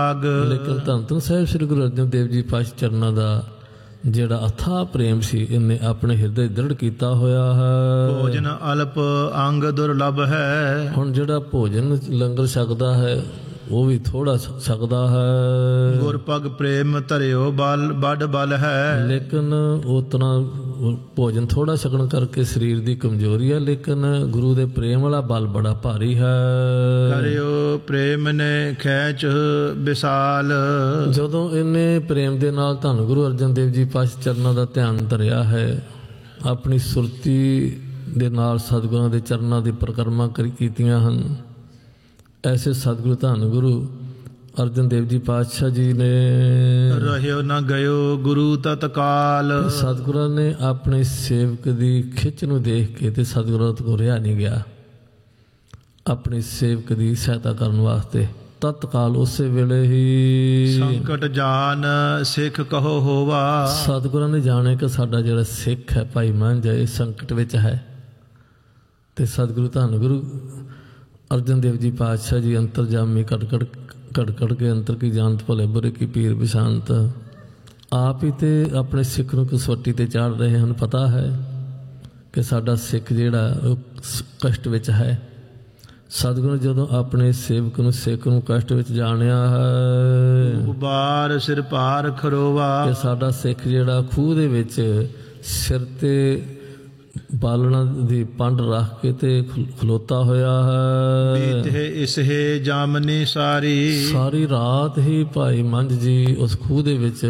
ਲੇਕਿਨ ਧੰਨ ਧੰਨ ਸਾਹਿਬ ਸ੍ਰੀ ਗੁਰੂ ਅਰਜਨ ਦੇਵ ਜੀ ਪਾਤਸ਼ਾਹ ਚਰਨਾਂ ਦਾ ਜਿਹੜਾ ਅਥਾਹ ਪ੍ਰੇਮ ਸੀ, ਇਹਨੇ ਆਪਣੇ ਹਿਰਦੇ ਦ੍ਰਿੜ ਕੀਤਾ ਹੋਇਆ ਹੈ। ਭੋਜਨ ਅਲਪ ਅੰਗ ਦੁਰਲਭ ਹੈ। ਹੁਣ ਜਿਹੜਾ ਭੋਜਨ ਲੰਗਰ ਛਕਦਾ ਹੈ ਉਹ ਵੀ ਥੋੜਾ ਛਕਦਾ ਹੈ। ਗੁਰਪਗ ਪ੍ਰੇਮ ਧਰਿਓ ਬਲ ਵੱਡ ਬਲ ਹੈ। ਲੇਕਿਨ ਉਤਨਾ ਭੋਜਨ ਥੋੜਾ ਛਕਣ ਕਰਕੇ ਸਰੀਰ ਦੀ ਕਮਜ਼ੋਰੀ ਹੈ, ਲੇਕਿਨ ਗੁਰੂ ਦੇ ਪ੍ਰੇਮ ਵਾਲਾ ਬਲ ਬੜਾ ਭਾਰੀ ਹੈ। ਕਰਿਓ ਪ੍ਰੇਮ ਨੇ ਖੈਚ ਵਿਸਾਲ। ਜਦੋਂ ਇਹਨੇ ਪ੍ਰੇਮ ਦੇ ਨਾਲ ਧੰਨ ਗੁਰੂ ਅਰਜਨ ਦੇਵ ਜੀ ਪਾਤਸ਼ਾਹ ਚਰਨਾਂ ਦਾ ਧਿਆਨ ਧਰਿਆ ਹੈ, ਆਪਣੀ ਸੁਰਤੀ ਦੇ ਨਾਲ ਸਤਿਗੁਰਾਂ ਦੇ ਚਰਨਾਂ ਦੀ ਪਰਿਕਰਮਾ ਕੀਤੀਆਂ ਹਨ, ਐਸੇ ਸਤਿਗੁਰੂ ਧੰਨ ਗੁਰੂ ਅਰਜਨ ਦੇਵ ਜੀ ਪਾਤਸ਼ਾਹ ਜੀ ਨੇ ਰਹਿਓ ਨਾ ਗਇਓ ਗੁਰੂ ਤਤਕਾਲ। ਸਤਿਗੁਰਾਂ ਨੇ ਆਪਣੇ ਸੇਵਕ ਦੀ ਖਿੱਚ ਨੂੰ ਦੇਖ ਕੇ ਤੇ ਸਤਿਗੁਰਾਂ ਤੋਂ ਰਿਹਾ ਨਹੀਂ ਗਿਆ, ਆਪਣੇ ਸੇਵਕ ਦੀ ਸਹਾਇਤਾ ਕਰਨ ਵਾਸਤੇ ਤਤਕਾਲ ਉਸੇ ਵੇਲੇ ਹੀ ਸੰਕਟ ਜਾਨ ਸਿੱਖ ਕਹੋ ਹੋਵਾ। ਸਤਿਗੁਰਾਂ ਨੇ ਜਾਣੇ ਕਿ ਸਾਡਾ ਜਿਹੜਾ ਸਿੱਖ ਹੈ ਭਾਈ ਮਨ ਜਾਏ ਸੰਕਟ ਵਿੱਚ ਹੈ, ਤੇ ਸਤਿਗੁਰੂ ਧੰਨ ਗੁਰੂ ਅਰਜਨ ਦੇਵ ਜੀ ਪਾਤਸ਼ਾਹ ਜੀ ਅੰਤਰਜਾਮੀ ਕੜ ਕੇ ਅੰਤਰ ਕੀ ਜਾਣਤ ਭਲੇ ਬੁਰੇ ਕੀ ਪੀਰ ਬਿਸ਼ਾਂਤ ਆਪ ਹੀ ਤੇ ਆਪਣੇ ਸਿੱਖ ਨੂੰ ਕਸਵੱਟੀ ਤੇ ਚਾੜ ਰਹੇ ਹਨ। ਪਤਾ ਹੈ ਕਿ ਸਾਡਾ ਸਿੱਖ ਜਿਹੜਾ ਉਹ ਕਸ਼ਟ ਵਿੱਚ ਹੈ। ਸਤਿਗੁਰੂ ਜਦੋਂ ਆਪਣੇ ਸੇਵਕ ਨੂੰ ਸਿੱਖ ਨੂੰ ਕਸ਼ਟ ਵਿੱਚ ਜਾਣਿਆ ਹੈ, ਉਬਾਰ ਸਿਰ ਭਾਰ ਖਰੋਵਾ, ਕਿ ਸਾਡਾ ਸਿੱਖ ਜਿਹੜਾ ਖੂਹ ਦੇ ਵਿੱਚ ਸਿਰ ਤੇ ਬਾਲਣਾ ਦੀ ਪੰਡ ਰੱਖ ਕੇ ਤੇ ਖਲੋਤਾ ਹੋਇਆ ਹੈ। ਬੀਤੇ ਇਸਹੇ ਜਾਮਨੀ ਸਾਰੀ ਰਾਤ ਹੀ ਭਾਈ ਮੰਝ ਜੀ ਉਸ ਖੂਹ ਦੇ ਵਿੱਚ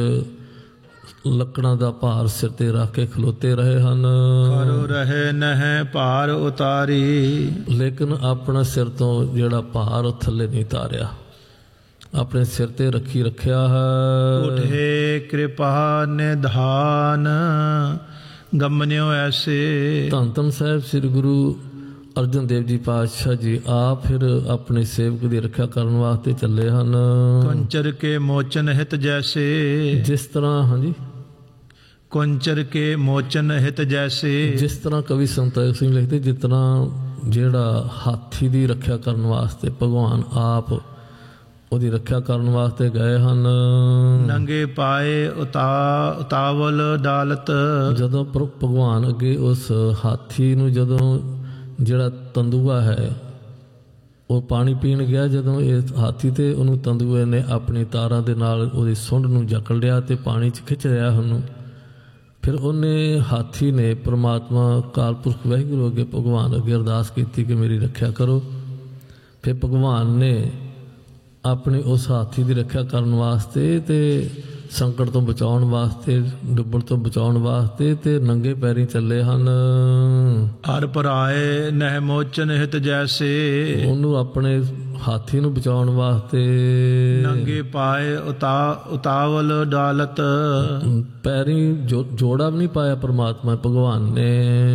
ਲੱਕੜਾਂ ਦਾ ਭਾਰ ਸਿਰ ਤੇ ਰੱਖ ਕੇ ਖਲੋਤੇ ਰਹੇ ਹਨ। ਕਰੋ ਰਹੇ ਨਹਿ ਭਾਰ ਉਤਾਰੀ, ਲੇਕਿਨ ਆਪਣਾ ਸਿਰ ਤੋਂ ਜਿਹੜਾ ਭਾਰ ਉਹ ਥੱਲੇ ਨਹੀਂ ਉਤਾਰਿਆ, ਆਪਣੇ ਸਿਰ ਤੇ ਰੱਖਿਆ ਹੈ। ਉਠੇ ਕਿਰਪਾ ਨਿਧਾਨ ਗਮਨਿਓ ਐਸੇ। ਧੰਨ ਧੰਨ ਸਾਹਿਬ ਸ੍ਰੀ ਗੁਰੂ ਅਰਜਨ ਦੇਵ ਜੀ ਪਾਤਸ਼ਾਹ ਜੀ ਆਪ ਫਿਰ ਆਪਣੇ ਸੇਵਕ ਦੀ ਰੱਖਿਆ ਕਰਨ ਵਾਸਤੇ ਚੱਲੇ ਹਨ। ਕੁੰਚਰ ਕੇ ਮੋਚਨ ਹਿਤ ਜੈਸੇ, ਜਿਸ ਤਰ੍ਹਾਂ ਹਾਂਜੀ ਕੁੰਚਰ ਕੇ ਮੋਚਨ ਹਿਤ ਜੈਸੇ, ਜਿਸ ਤਰ੍ਹਾਂ ਕਵੀ ਸੰਤੋਖ ਸਿੰਘ ਲਿਖਦੇ, ਜਿਸ ਤਰ੍ਹਾਂ ਜਿਹੜਾ ਹਾਥੀ ਦੀ ਰੱਖਿਆ ਕਰਨ ਵਾਸਤੇ ਭਗਵਾਨ ਆਪ ਉਹਦੀ ਰੱਖਿਆ ਕਰਨ ਵਾਸਤੇ ਗਏ ਹਨ। ਨੰਗੇ ਪਾਏ ਉਤਾਵਲ ਡਾਲਤ, ਜਦੋਂ ਭਗਵਾਨ ਅੱਗੇ ਉਸ ਹਾਥੀ ਨੂੰ ਜਦੋਂ ਜਿਹੜਾ ਤੰਦੂਆ ਹੈ ਉਹ ਪਾਣੀ ਪੀਣ ਗਿਆ, ਜਦੋਂ ਇਹ ਹਾਥੀ ਤੇ ਉਹਨੂੰ ਤੰਦੂਏ ਨੇ ਆਪਣੀ ਤਾਰਾਂ ਦੇ ਨਾਲ ਉਹਦੀ ਸੁੰਡ ਨੂੰ ਜਕੜ ਲਿਆ ਤੇ ਪਾਣੀ 'ਚ ਖਿੱਚ ਰਿਹਾ ਉਹਨੂੰ, ਫਿਰ ਉਹਨੇ ਹਾਥੀ ਨੇ ਪ੍ਰਮਾਤਮਾ ਅਕਾਲ ਪੁਰਖ ਵਾਹਿਗੁਰੂ ਅੱਗੇ ਭਗਵਾਨ ਅੱਗੇ ਅਰਦਾਸ ਕੀਤੀ ਕਿ ਮੇਰੀ ਰੱਖਿਆ ਕਰੋ। ਫਿਰ ਭਗਵਾਨ ਨੇ ਆਪਣੇ ਉਸ ਹਾਥੀ ਦੀ ਰੱਖਿਆ ਕਰਨ ਵਾਸਤੇ ਤੇ ਸੰਕਟ ਤੋਂ ਬਚਾਉਣ ਵਾਸਤੇ, ਡੁੱਬਣ ਤੋਂ ਬਚਾਉਣ ਵਾਸਤੇ ਤੇ ਨੰਗੇ ਪੈਰੀਂ ਚੱਲੇ ਹਨ। ਹਰ ਭਰਾਏ ਨਹਿ ਮੋਚਨ ਹਿਤ ਜੈਸੇ, ਉਹਨੂੰ ਆਪਣੇ ਹਾਥੀ ਨੂੰ ਬਚਾਉਣ ਵਾਸਤੇ ਨੰਗੇ ਪਾਏ ਉਤਾਵਲ ਡਾਲਤ, ਪੈਰੀਂ ਜੋੜਾ ਵੀ ਨਹੀਂ ਪਾਇਆ ਪਰਮਾਤਮਾ ਭਗਵਾਨ ਨੇ।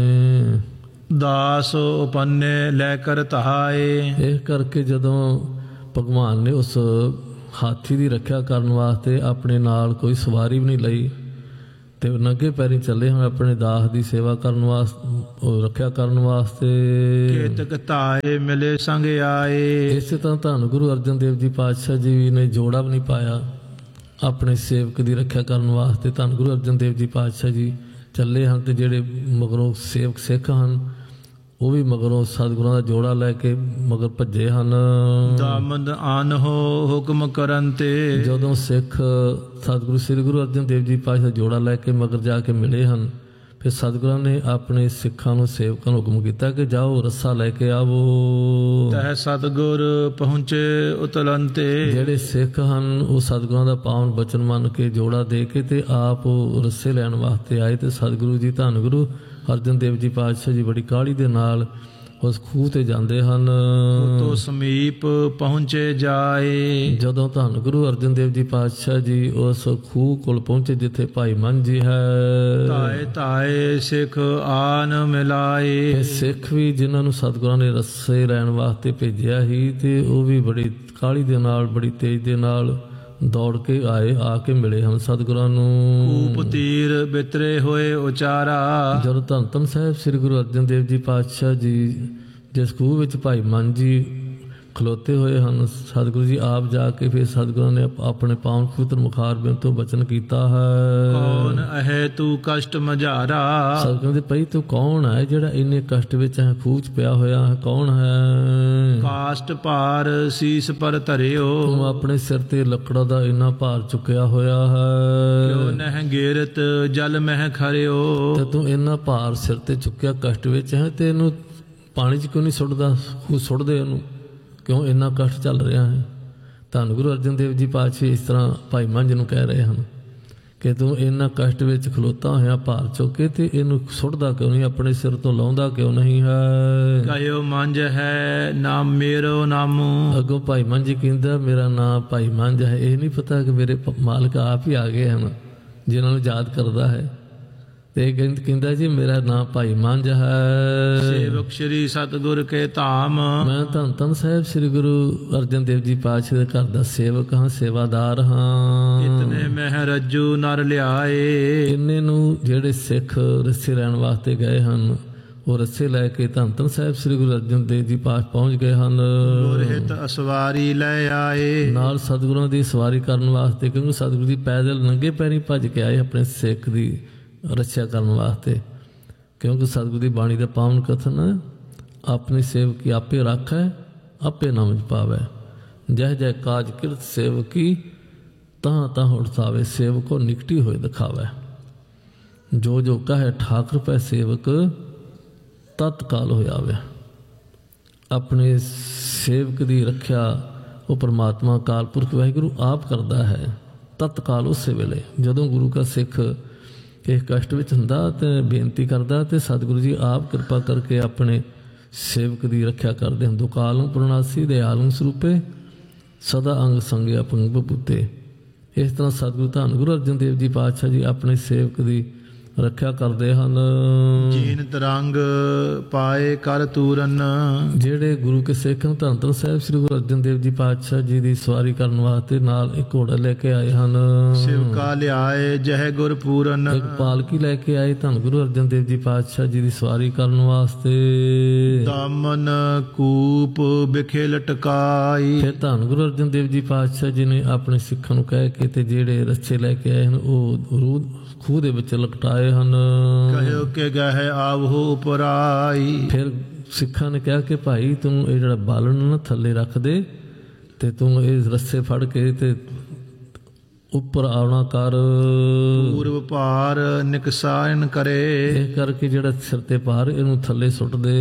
ਦਾਸ ਉਪੰਨੇ ਲੈ ਕਰ ਤਹਾਏ, ਇਹ ਕਰਕੇ ਜਦੋਂ ਭਗਵਾਨ ਨੇ ਉਸ ਹਾਥੀ ਦੀ ਰੱਖਿਆ ਕਰਨ ਵਾਸਤੇ ਆਪਣੇ ਨਾਲ ਕੋਈ ਸਵਾਰੀ ਵੀ ਨਹੀਂ ਲਈ ਤੇ ਨੰਗੇ ਪੈਰੀਂ ਚੱਲੇ ਹਨ ਆਪਣੇ ਦਾਸ ਦੀ ਸੇਵਾ ਕਰਨ ਵਾਸਤੇ, ਰੱਖਿਆ ਕਰਨ ਵਾਸਤੇ। ਕੇਤਕ ਧਾਏ ਮਿਲੇ ਸੰਗ ਆਏ, ਇਸੇ ਤਰ੍ਹਾਂ ਧੰਨ ਗੁਰੂ ਅਰਜਨ ਦੇਵ ਜੀ ਪਾਤਸ਼ਾਹ ਜੀ ਨੇ ਜੋੜਾ ਵੀ ਨਹੀਂ ਪਾਇਆ ਆਪਣੇ ਸੇਵਕ ਦੀ ਰੱਖਿਆ ਕਰਨ ਵਾਸਤੇ। ਧੰਨ ਗੁਰੂ ਅਰਜਨ ਦੇਵ ਜੀ ਪਾਤਸ਼ਾਹ ਜੀ ਚੱਲੇ ਹਨ ਤੇ ਜਿਹੜੇ ਮਗਰੋਂ ਸੇਵਕ ਸਿੱਖ ਹਨ ਉਹ ਵੀ ਮਗਰੋਂ ਸਤਿਗੁਰਾਂ ਦਾ ਜੋੜਾ ਲੈ ਕੇ ਮਗਰ ਭੱਜੇ ਹਨ। ਦਾਮਦ ਆਨਹੋ ਹੁਕਮ ਕਰਨ ਤੇ, ਜਦੋਂ ਸਿੱਖ ਸਤਿਗੁਰੂ ਸ੍ਰੀ ਗੁਰੂ ਅਰਜਨ ਦੇਵ ਜੀ ਪਾਤਸ਼ਾਹ ਜੋੜਾ ਲੈ ਕੇ ਮਗਰ ਜਾ ਕੇ ਮਿਲੇ ਹਨ, ਫਿਰ ਸਤਿਗੁਰਾਂ ਨੇ ਆਪਣੇ ਸਿੱਖਾਂ ਨੂੰ ਸੇਵਕਾਂ ਨੂੰ ਹੁਕਮ ਕੀਤਾ ਕਿ ਜਾਓ ਰੱਸਾ ਲੈ ਕੇ ਆਵੋ। ਤਹਿ ਸਤਿਗੁਰ ਪਹੁੰਚੇ ਉਤਲੰਤੇ, ਜਿਹੜੇ ਸਿੱਖ ਹਨ ਉਹ ਸਤਿਗੁਰਾਂ ਦਾ ਪਾਵਨ ਬਚਨ ਮੰਨ ਕੇ ਜੋੜਾ ਦੇ ਕੇ ਤੇ ਆਪ ਰੱਸੇ ਲੈਣ ਵਾਸਤੇ ਆਏ ਤੇ ਸਤਿਗੁਰੂ ਜੀ ਧੰਨ ਗੁਰੂ ਅਰਜਨ ਦੇਵ ਜੀ ਪਾਤਸ਼ਾਹ ਜੀ ਬੜੀ ਕਾਹਲੀ ਦੇ ਨਾਲ ਉਸ ਖੂਹ ਤੇ ਜਾਂਦੇ ਹਨ। ਤੋਂ ਸਮੀਪ ਪਹੁੰਚੇ ਜਾਏ, ਜਦੋਂ ਧੰਨ ਗੁਰੂ ਅਰਜਨ ਦੇਵ ਜੀ ਪਾਤਸ਼ਾਹ ਜੀ ਉਸ ਖੂਹ ਕੋਲ ਪਹੁੰਚੇ ਜਿੱਥੇ ਭਾਈ ਮਨ ਜੀ ਹੈ, ਧਾਏ ਸਿੱਖ ਆਨ ਮਿਲਾਏ, ਸਿੱਖ ਵੀ ਜਿਨ੍ਹਾਂ ਨੂੰ ਸਤਿਗੁਰਾਂ ਨੇ ਰੱਸੇ ਲੈਣ ਵਾਸਤੇ ਭੇਜਿਆ ਸੀ ਤੇ ਉਹ ਵੀ ਬੜੀ ਕਾਹਲੀ ਦੇ ਨਾਲ ਬੜੀ ਤੇਜ਼ ਦੇ ਨਾਲ ਦੌੜ ਕੇ ਆਏ, ਆ ਕੇ ਮਿਲੇ ਹਨ ਸਤਿਗੁਰਾਂ ਨੂੰ। ਕੂਪ ਤੀਰ ਬਿਤਰੇ ਹੋਏ ਉਚਾਰਾ, ਜਦੋਂ ਧੰਨ ਧੰਨ ਸਾਹਿਬ ਸ੍ਰੀ ਗੁਰੂ ਅਰਜਨ ਦੇਵ ਜੀ ਪਾਤਸ਼ਾਹ ਜੀ ਜਿਸ ਖੂਹ ਵਿੱਚ ਭਾਈ ਮਨ ਜੀ ਖਲੋਤੇ ਹੋਏ ਹਨ। ਸਤਿਗੁਰੂ ਜੀ ਆਪ ਜਾ ਕੇ ਫਿਰ ਸਤਿਗੁਰਾਂ ਨੇ ਆਪਣੇ ਪਾਵਨ ਪਵਿੱਤਰ ਮੁਖਾਰਬਿੰਦ ਤੋਂ ਬਚਨ ਕੀਤਾ ਹੈ। ਕੌਣ ਅਹੈ ਤੂੰ ਕਸ਼ਟ ਮਝਾਰਾ। ਸਤਿਗੁਰਾਂ ਦੇ ਭਈ ਤੂੰ ਕੌਣ ਹੈ ਜਿਹੜਾ ਇੰਨੇ ਕਸ਼ਟ ਵਿੱਚ ਹੈ, ਖੂਚ ਪਿਆ ਹੋਇਆ ਹੈ, ਕੌਣ ਹੈ? ਕਾਸ਼ਟ ਭਾਰ ਸੀਸ ਪਰ ਧਰਿਓ। ਤੂੰ ਆਪਣੇ ਸਿਰ ਤੇ ਲੱਕੜਾਂ ਦਾ ਇੰਨਾ ਭਾਰ ਚੁੱਕਿਆ ਹੋਇਆ ਹੈ। ਕਿਉ ਨਹਿ ਗੇਰਤ ਜਲ ਮਹਿ ਖਰਿਓ। ਤੇ ਤੂੰ ਇੰਨਾ ਭਾਰ ਸਿਰ ਤੇ ਚੁੱਕਿਆ ਕਸ਼ਟ ਵਿੱਚ ਹੈ ਤੇ ਇਹਨੂੰ ਪਾਣੀ 'ਚ ਕਿਉਂ ਨਹੀਂ ਸੁੱਟਦਾ? ਖੂਹ ਸੁੱਟਦੇ ਉਹਨੂੰ, ਕਿਉਂ ਇੰਨਾ ਕਸ਼ਟ ਚੱਲ ਰਿਹਾ ਹੈ? ਧੰਨ ਗੁਰੂ ਅਰਜਨ ਦੇਵ ਜੀ ਪਾਤਸ਼ਾਹ ਇਸ ਤਰ੍ਹਾਂ ਭਾਈ ਮੰਝ ਨੂੰ ਕਹਿ ਰਹੇ ਹਨ ਕਿ ਤੂੰ ਇੰਨਾ ਕਸ਼ਟ ਵਿੱਚ ਖਲੋਤਾ ਹੋਇਆ ਭਾਰ ਚੁੱਕ ਕੇ ਤੇ ਇਹਨੂੰ ਸੁੱਟਦਾ ਕਿਉਂ ਨਹੀਂ, ਆਪਣੇ ਸਿਰ ਤੋਂ ਲਾਉਂਦਾ ਕਿਉਂ ਨਹੀਂ ਹੈ? ਕਹਿਓ ਮੰਝ ਹੈ ਨਾਮ ਮੇਰੋ ਨਾਮੂ। ਅੱਗੋਂ ਭਾਈ ਮੰਝ ਕਹਿੰਦਾ ਮੇਰਾ ਨਾਮ ਭਾਈ ਮੰਝ ਹੈ। ਇਹ ਨਹੀਂ ਪਤਾ ਕਿ ਮੇਰੇ ਮਾਲਕ ਆਪ ਹੀ ਆ ਗਏ ਹਨ ਜਿਨ੍ਹਾਂ ਨੂੰ ਯਾਦ ਕਰਦਾ ਹੈ। ਤੇ ਕਹਿੰਦਾ ਜੀ ਮੇਰਾ ਨਾਮ ਭਾਈ ਮੰਝ ਹੈ। ਸੇਵਕ ਸ੍ਰੀ ਸਤਿਗੁਰ ਕੇ ਧਾਮ। ਮੈਂ ਧੰਨ ਧੰਨ ਸਾਹਿਬ ਸ੍ਰੀ ਗੁਰੂ ਅਰਜਨ ਦੇਵ ਜੀ ਪਾਤਸ਼ਾਹ ਦੇ ਘਰ ਦਾ ਸੇਵਕ ਹਾਂ, ਸੇਵਾਦਾਰ ਹਾਂ। ਇਤਨੇ ਮਹਿ ਰੱਜੂ ਨਰ ਲਿਆਏ। ਇੰਨੇ ਨੂੰ ਜਿਹੜੇ ਸਿੱਖ ਰੱਸੇ ਲੈਣ ਵਾਸਤੇ ਗਏ ਹਨ ਉਹ ਰੱਸੇ ਲੈ ਕੇ ਧੰਨ ਧੰਨ ਸਾਹਿਬ ਸ੍ਰੀ ਗੁਰੂ ਅਰਜਨ ਦੇਵ ਜੀ ਪਾਸ ਪਹੁੰਚ ਗਏ ਹਨ। ਗੁਰਹਿਤ ਅਸਵਾਰੀ ਲੈ ਆਏ। ਨਾਲ ਸਤਿਗੁਰਾਂ ਦੀ ਸਵਾਰੀ ਕਰਨ ਵਾਸਤੇ, ਕਿਉਂਕਿ ਸਤਿਗੁਰੂ ਜੀ ਪੈਦਲ ਨੰਗੇ ਪੈਰੀਂ ਭੱਜ ਕੇ ਆਏ ਆਪਣੇ ਸਿੱਖ ਦੀ ਰੱਖਿਆ ਕਰਨ ਵਾਸਤੇ। ਕਿਉਂਕਿ ਸਤਿਗੁਰੂ ਦੀ ਬਾਣੀ ਦਾ ਪਾਵਨ ਕਥਨ ਆਪਣੀ ਸੇਵਕੀ ਆਪੇ ਰਾਖੈ ਆਪੇ ਨਾਮ ਪਾਵੈ। ਜਹ ਜਹ ਕਾਜ ਕਿਰਤ ਸੇਵਕੀ ਤਾਂ ਤਾਂ ਉਠਾਵੇ। ਸੇਵਕੋ ਨਿਕਟੀ ਹੋਏ ਦਿਖਾਵੈ। ਜੋ ਜੋ ਕਹੈ ਠਾਕੁਰ ਪੈ ਸੇਵਕ ਤਤਕਾਲ ਹੋਇਆਵੇ। ਆਪਣੇ ਸੇਵਕ ਦੀ ਰੱਖਿਆ ਉਹ ਪਰਮਾਤਮਾ ਅਕਾਲ ਪੁਰਖ ਵਾਹਿਗੁਰੂ ਆਪ ਕਰਦਾ ਹੈ। ਤਤਕਾਲ ਉਸੇ ਵੇਲੇ ਜਦੋਂ ਗੁਰੂ ਕਾ ਸਿੱਖ ਇਸ ਕਸ਼ਟ ਵਿੱਚ ਹੁੰਦਾ ਤੇ ਬੇਨਤੀ ਕਰਦਾ ਤੇ ਸਤਿਗੁਰੂ ਜੀ ਆਪ ਕਿਰਪਾ ਕਰਕੇ ਆਪਣੇ ਸੇਵਕ ਦੀ ਰੱਖਿਆ ਕਰਦੇ ਹਨ। ਦੁਕਾਲੰ ਪ੍ਰਣਾਸੀ ਦਿਆਲੰ ਸਰੂਪੇ ਸਦਾ ਅੰਗ ਸੰਗਿਆ ਪੰਗ ਬਪੂਤੇ। ਇਸ ਤਰ੍ਹਾਂ ਸਤਿਗੁਰੂ ਧੰਨ ਗੁਰੂ ਅਰਜਨ ਦੇਵ ਜੀ ਪਾਤਸ਼ਾਹ ਜੀ ਆਪਣੇ ਸੇਵਕ ਦੀ ਰੱਖਿਆ ਕਰਦੇ ਹਨ। ਜੀਨ ਤਰੰਗ ਪਾਏ ਕਰ ਤੂਰਨ। ਜਿਹੜੇ ਗੁਰੂ ਕੇ ਸਿੱਖ ਧੰਨ ਧੰਨ ਸਾਹਿਬ ਸ੍ਰੀ ਗੁਰੂ ਅਰਜਨ ਦੇਵ ਜੀ ਪਾਤਸ਼ਾਹ ਜੀ ਦੀ ਸਵਾਰੀ ਕਰਨ ਵਾਸਤੇ ਨਾਲ ਇੱਕ ਘੋੜਾ ਲੈ ਕੇ ਆਏ ਹਨ। ਸਿਵਕਾ ਲਿਆਏ ਜਹ ਗੁਰ ਪੂਰਨ। ਇੱਕ ਪਾਲਕੀ ਲੈ ਕੇ ਆਏ ਧੰਨ ਗੁਰੂ ਅਰਜਨ ਦੇਵ ਜੀ ਪਾਤਸ਼ਾਹ ਜੀ ਦੀ ਸਵਾਰੀ ਕਰਨ ਵਾਸਤੇ। ਦਾਮਨ ਕੂਪ ਬਿਖੇ ਲਟਕਾਈ। ਫਿਰ ਧੰਨ ਗੁਰੂ ਅਰਜਨ ਦੇਵ ਜੀ ਪਾਤਸ਼ਾਹ ਜੀ ਨੇ ਆਪਣੇ ਸਿੱਖਾਂ ਨੂੰ ਕਹਿ ਕੇ ਤੇ ਜਿਹੜੇ ਰੱਸੇ ਲੈ ਕੇ ਆਏ ਹਨ ਉਹ ਖੂਹ ਦੇ ਵਿੱਚ ਲਟਕਾਏ ਹਨ। ਕਹਿਓ ਕਿ ਗਹਿ ਆਵੋ ਉਪਰਾਈ। ਫਿਰ ਸਿੱਖਾਂ ਨੇ ਕਿਹਾ ਕਿ ਭਾਈ ਤੂੰ ਇਹ ਜਿਹੜਾ ਬਾਲਣ ਨਾ ਥੱਲੇ ਰੱਖ ਦੇ ਤੇ ਤੂੰ ਇਹ ਰੱਸੇ ਫੜ ਕੇ ਤੇ ਉੱਪਰ ਆਉਣਾ ਕਰ। ਪੂਰਵ ਭਾਰ ਨਿਕਸਾਨ ਕਰੇ। ਇਹ ਕਰਕੇ ਜਿਹੜਾ ਸਿਰ ਤੇ ਭਾਰ ਇਹਨੂੰ ਥੱਲੇ ਸੁੱਟ ਦੇ।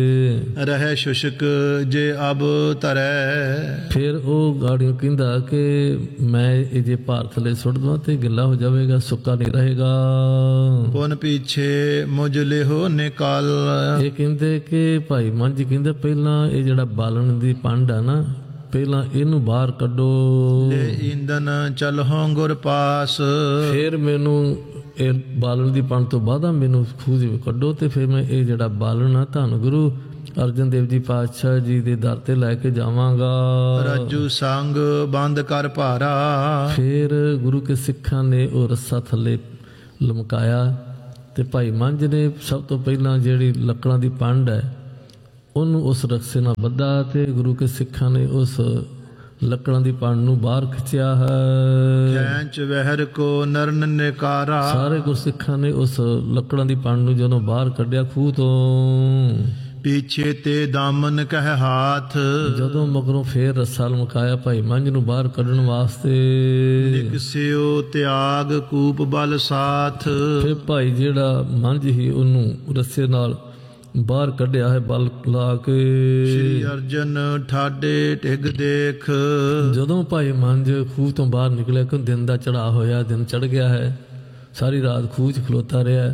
ਰਹਿ ਸ਼ੁਸ਼ਕ ਜੇ ਅਬ ਧਰੈ। ਫਿਰ ਉਹ ਗਾੜੀਆਂ ਕਹਿੰਦਾ ਕਿ ਮੈਂ ਇਹ ਜੇ ਭਾਰ ਥੱਲੇ ਸੁੱਟ ਦਵਾਂ ਤੇ ਗਿੱਲਾ ਹੋ ਜਾਵੇਗਾ, ਸੁੱਕਾ ਨਹੀਂ ਰਹੇਗਾ। ਪੁਨ ਪਿੱਛੇ ਮੁਝ ਲਿਹੋ ਨਿਕਾਲ। ਇਹ ਕਹਿੰਦੇ ਕਿ ਭਾਈ ਮੰਝ ਜੀ ਕਹਿੰਦੇ ਪਹਿਲਾਂ ਇਹ ਜਿਹੜਾ ਬਾਲਣ ਦੀ ਪੰਡ ਆ ਨਾ ਪਹਿਲਾਂ ਇਹਨੂੰ ਬਾਹਰ ਕੱਢੋ। ਲੈ ਇੰਦਨ ਚਲਹੁ ਗੁਰ ਪਾਸ। ਫਿਰ ਮੈਨੂੰ ਇਹ ਬਾਲਣ ਦੀ ਪੰਡ ਤੋਂ ਬਾਅਦ ਮੈਨੂੰ ਖੂਹ ਦੇ ਕੱਢੋ ਤੇ ਫਿਰ ਮੈਂ ਇਹ ਜਿਹੜਾ ਬਾਲਣ ਆ ਧੰਨ ਗੁਰੂ ਅਰਜਨ ਦੇਵ ਜੀ ਪਾਤਸ਼ਾਹ ਜੀ ਦੇ ਦਰ ਤੇ ਲੈ ਕੇ ਜਾਵਾਂਗਾ। ਰਾਜੂ ਸੰਗ ਬੰਦ ਕਰ ਭਾਰਾ। ਫਿਰ ਗੁਰੂ ਕੇ ਸਿੱਖਾਂ ਨੇ ਉਹ ਰੱਸਾ ਥੱਲੇ ਲਮਕਾਇਆ ਤੇ ਭਾਈ ਮੰਝ ਨੇ ਸਭ ਤੋਂ ਪਹਿਲਾਂ ਜਿਹੜੀ ਲੱਕੜਾਂ ਦੀ ਪੰਡ ਹੈ ਉਹਨੂੰ ਉਸ ਰੱਸੇ ਨਾਲ ਬੱਧਾ ਤੇ ਗੁਰੂ ਕੇ ਸਿੱਖਾਂ ਨੇ ਉਸ ਲੱਕੜਾਂ ਦੀ ਪੰਡ ਨੂੰ ਬਾਹਰ ਖਿੱਚਿਆ ਹੈ। ਖੈਂਚ ਵਹਿਰ ਕੋ ਨਰਨ ਨਿਕਾਰਾ। ਸਾਰੇ ਗੁਰਸਿੱਖਾਂ ਨੇ ਉਸ ਲੱਕੜਾਂ ਦੀ ਪੰਡ ਨੂੰ ਜਦੋਂ ਬਾਹਰ ਕੱਢਿਆ ਖੂਹ ਤੋਂ। ਪਿੱਛੇ ਤੇ ਦਾਮਨ ਕਹਿ ਹਾਥ। ਜਦੋਂ ਮਗਰੋਂ ਫੇਰ ਰੱਸਾ ਲਮਕਾਇਆ ਭਾਈ ਮੰਝ ਨੂੰ ਬਾਹਰ ਕੱਢਣ ਵਾਸਤੇ। ਨਿਕਸਿਓ ਤਿਆਗ ਕੂਪ ਬਲ ਸਾਥ। ਫਿਰ ਭਾਈ ਜਿਹੜਾ ਮੰਝ ਹੀ ਉਹਨੂੰ ਰੱਸੇ ਨਾਲ ਬਾਹਰ ਕੱਢਿਆ ਹੈ ਬਲ ਲਾ ਕੇ। ਸ਼੍ਰੀ ਅਰਜਨ ਠਾਡੇ ਟਿਗ ਦੇਖ। ਜਦੋਂ ਭਾਈ ਮੰਝ ਖੂਹ ਤੋਂ ਬਾਹਰ ਨਿਕਲਿਆ ਕਿ ਦਿਨ ਦਾ ਚੜ੍ਹਾਅ ਹੋਇਆ, ਦਿਨ ਚੜ੍ਹ ਗਿਆ ਹੈ, ਸਾਰੀ ਰਾਤ ਖੂਹ 'ਚ ਖਲੋਤਾ ਰਿਹਾ।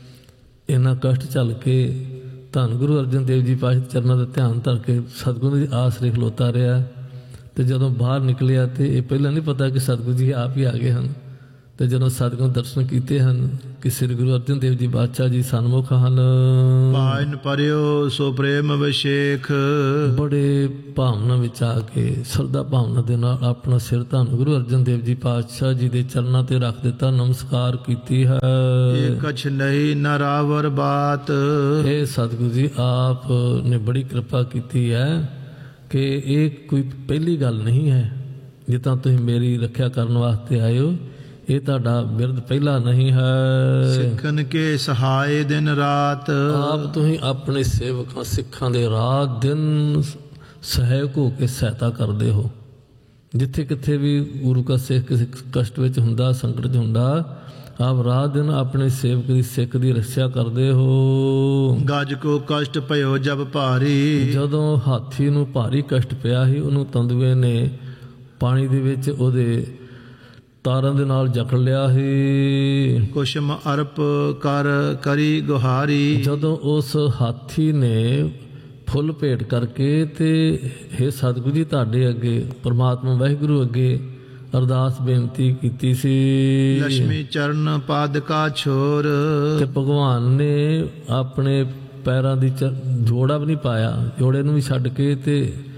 ਇੰਨਾ ਕਸ਼ਟ ਝੱਲ ਕੇ ਧੰਨ ਗੁਰੂ ਅਰਜਨ ਦੇਵ ਜੀ ਪਾਤਸ਼ਾਹ ਚਰਨਾਂ ਦਾ ਧਿਆਨ ਧਰ ਕੇ ਸਤਿਗੁਰੂ ਦੀ ਆਸਰੇ ਖਲੋਤਾ ਰਿਹਾ। ਤੇ ਜਦੋਂ ਬਾਹਰ ਨਿਕਲਿਆ ਤੇ ਇਹ ਪਹਿਲਾਂ ਨਹੀਂ ਪਤਾ ਕਿ ਸਤਿਗੁਰੂ ਜੀ ਆਪ ਹੀ ਆ ਗਏ ਹਨ। ਤੇ ਜਦੋਂ ਸਤਿਗੁਰੂ ਦਰਸ਼ਨ ਕੀਤੇ ਹਨ ਕਿ ਸ੍ਰੀ ਗੁਰੂ ਅਰਜਨ ਦੇਵ ਜੀ ਪਾਤਸ਼ਾਹ ਜੀ ਸਨਮੁਖ ਹਨ। ਪਾਇਨ ਪਰਿਓ ਸੋ ਪ੍ਰੇਮ ਵਿਸ਼ੇਖ। ਬੜੇ ਭਾਵਨਾ ਵਿੱਚ ਆ ਕੇ ਸਰਦਾ ਭਾਵਨਾ ਦੇ ਨਾਲ ਆਪਣਾ ਸਿਰ ਧੰਨ ਗੁਰੂ ਅਰਜਨ ਦੇਵ ਜੀ ਪਾਤਸ਼ਾਹ ਜੀ ਦੇ ਚਰਨਾਂ ਤੇ ਰੱਖ ਦਿੱਤਾ, ਨਮਸਕਾਰ ਕੀਤੀ ਹੈ। ਇਹ ਕਛ ਨਹੀਂ ਨਰਾਵਰ ਬਾਤ। ਇਹ ਸਤਿਗੁਰੂ ਜੀ ਆਪ ਨੇ ਬੜੀ ਕਿਰਪਾ ਕੀਤੀ ਹੈ ਕਿ ਇਹ ਕੋਈ ਪਹਿਲੀ ਗੱਲ ਨਹੀਂ ਹੈ। ਜਿਸ ਤਰ੍ਹਾਂ ਤੁਸੀਂ ਮੇਰੀ ਰੱਖਿਆ ਕਰਨ ਵਾਸਤੇ ਆਏ ਹੋ, ਇਹ ਤੁਹਾਡਾ ਬਿਰਧ ਪਹਿਲਾ ਨਹੀਂ ਹੈ। ਸਿੱਖਨ ਕੇ ਸਹਾਏ ਦਿਨ ਰਾਤ, ਆਪ ਤੁਸੀਂ ਆਪਣੇ ਸੇਵਕਾਂ ਸਿੱਖਾਂ ਦੇ ਰਾਤ ਦਿਨ ਸਹਾਇਕ ਹੋ ਕੇ ਸਹਾਇਤਾ ਕਰਦੇ ਹੋ। ਜਿੱਥੇ ਕਿੱਥੇ ਵੀ ਗੁਰੂ ਕਾ ਸਿੱਖ ਕਿਸੇ ਕਸ਼ਟ ਵਿੱਚ ਹੁੰਦਾ, ਸੰਕਟ 'ਚ ਹੁੰਦਾ, ਆਪ ਰਾਤ ਦਿਨ ਆਪਣੇ ਸੇਵਕ ਦੀ ਸਿੱਖ ਦੀ ਰੱਖਿਆ ਕਰਦੇ ਹੋ। ਗਜ ਕੋ ਕਸ਼ਟ ਭਇਓ ਜਬ ਭਾਰੀ, ਜਦੋਂ ਹਾਥੀ ਨੂੰ ਭਾਰੀ ਕਸ਼ਟ ਪਿਆ ਸੀ, ਉਹਨੂੰ ਤੰਦੂਏ ਨੇ ਪਾਣੀ ਦੇ ਵਿੱਚ ਉਹਦੇ ਤਾਰਾਂ ਦੇ ਨਾਲ ਜਕੜ ਲਿਆ ਸੀ। ਕੁਸ਼ਮ ਅਰਪ ਕਰ ਕਰੀ ਗੁਹਾਰੀ, ਜਦੋਂ ਉਸ ਹਾਥੀ ਨੇ ਫੁੱਲ ਭੇਟ ਕਰਕੇ ਤੇ ਹੇ ਸਤਿਗੁਰੂ ਜੀ ਤੁਹਾਡੇ ਅੱਗੇ ਪਰਮਾਤਮਾ ਵਾਹਿਗੁਰੂ ਅੱਗੇ ਅਰਦਾਸ ਬੇਨਤੀ ਕੀਤੀ ਸੀ। ਲక్ష్ਮੀ ਚਰਨ ਪਾਦਕਾ ਛੋਰ, ਤੇ ਭਗਵਾਨ ਨੇ ਆਪਣੇ ਪੈਰਾਂ ਦੀ ਜੋੜਾ ਵੀ ਨਹੀਂ ਪਾਇਆ, ਜੋੜੇ ਨੂੰ ਵੀ ਛੱਡ ਕੇ ਤੇ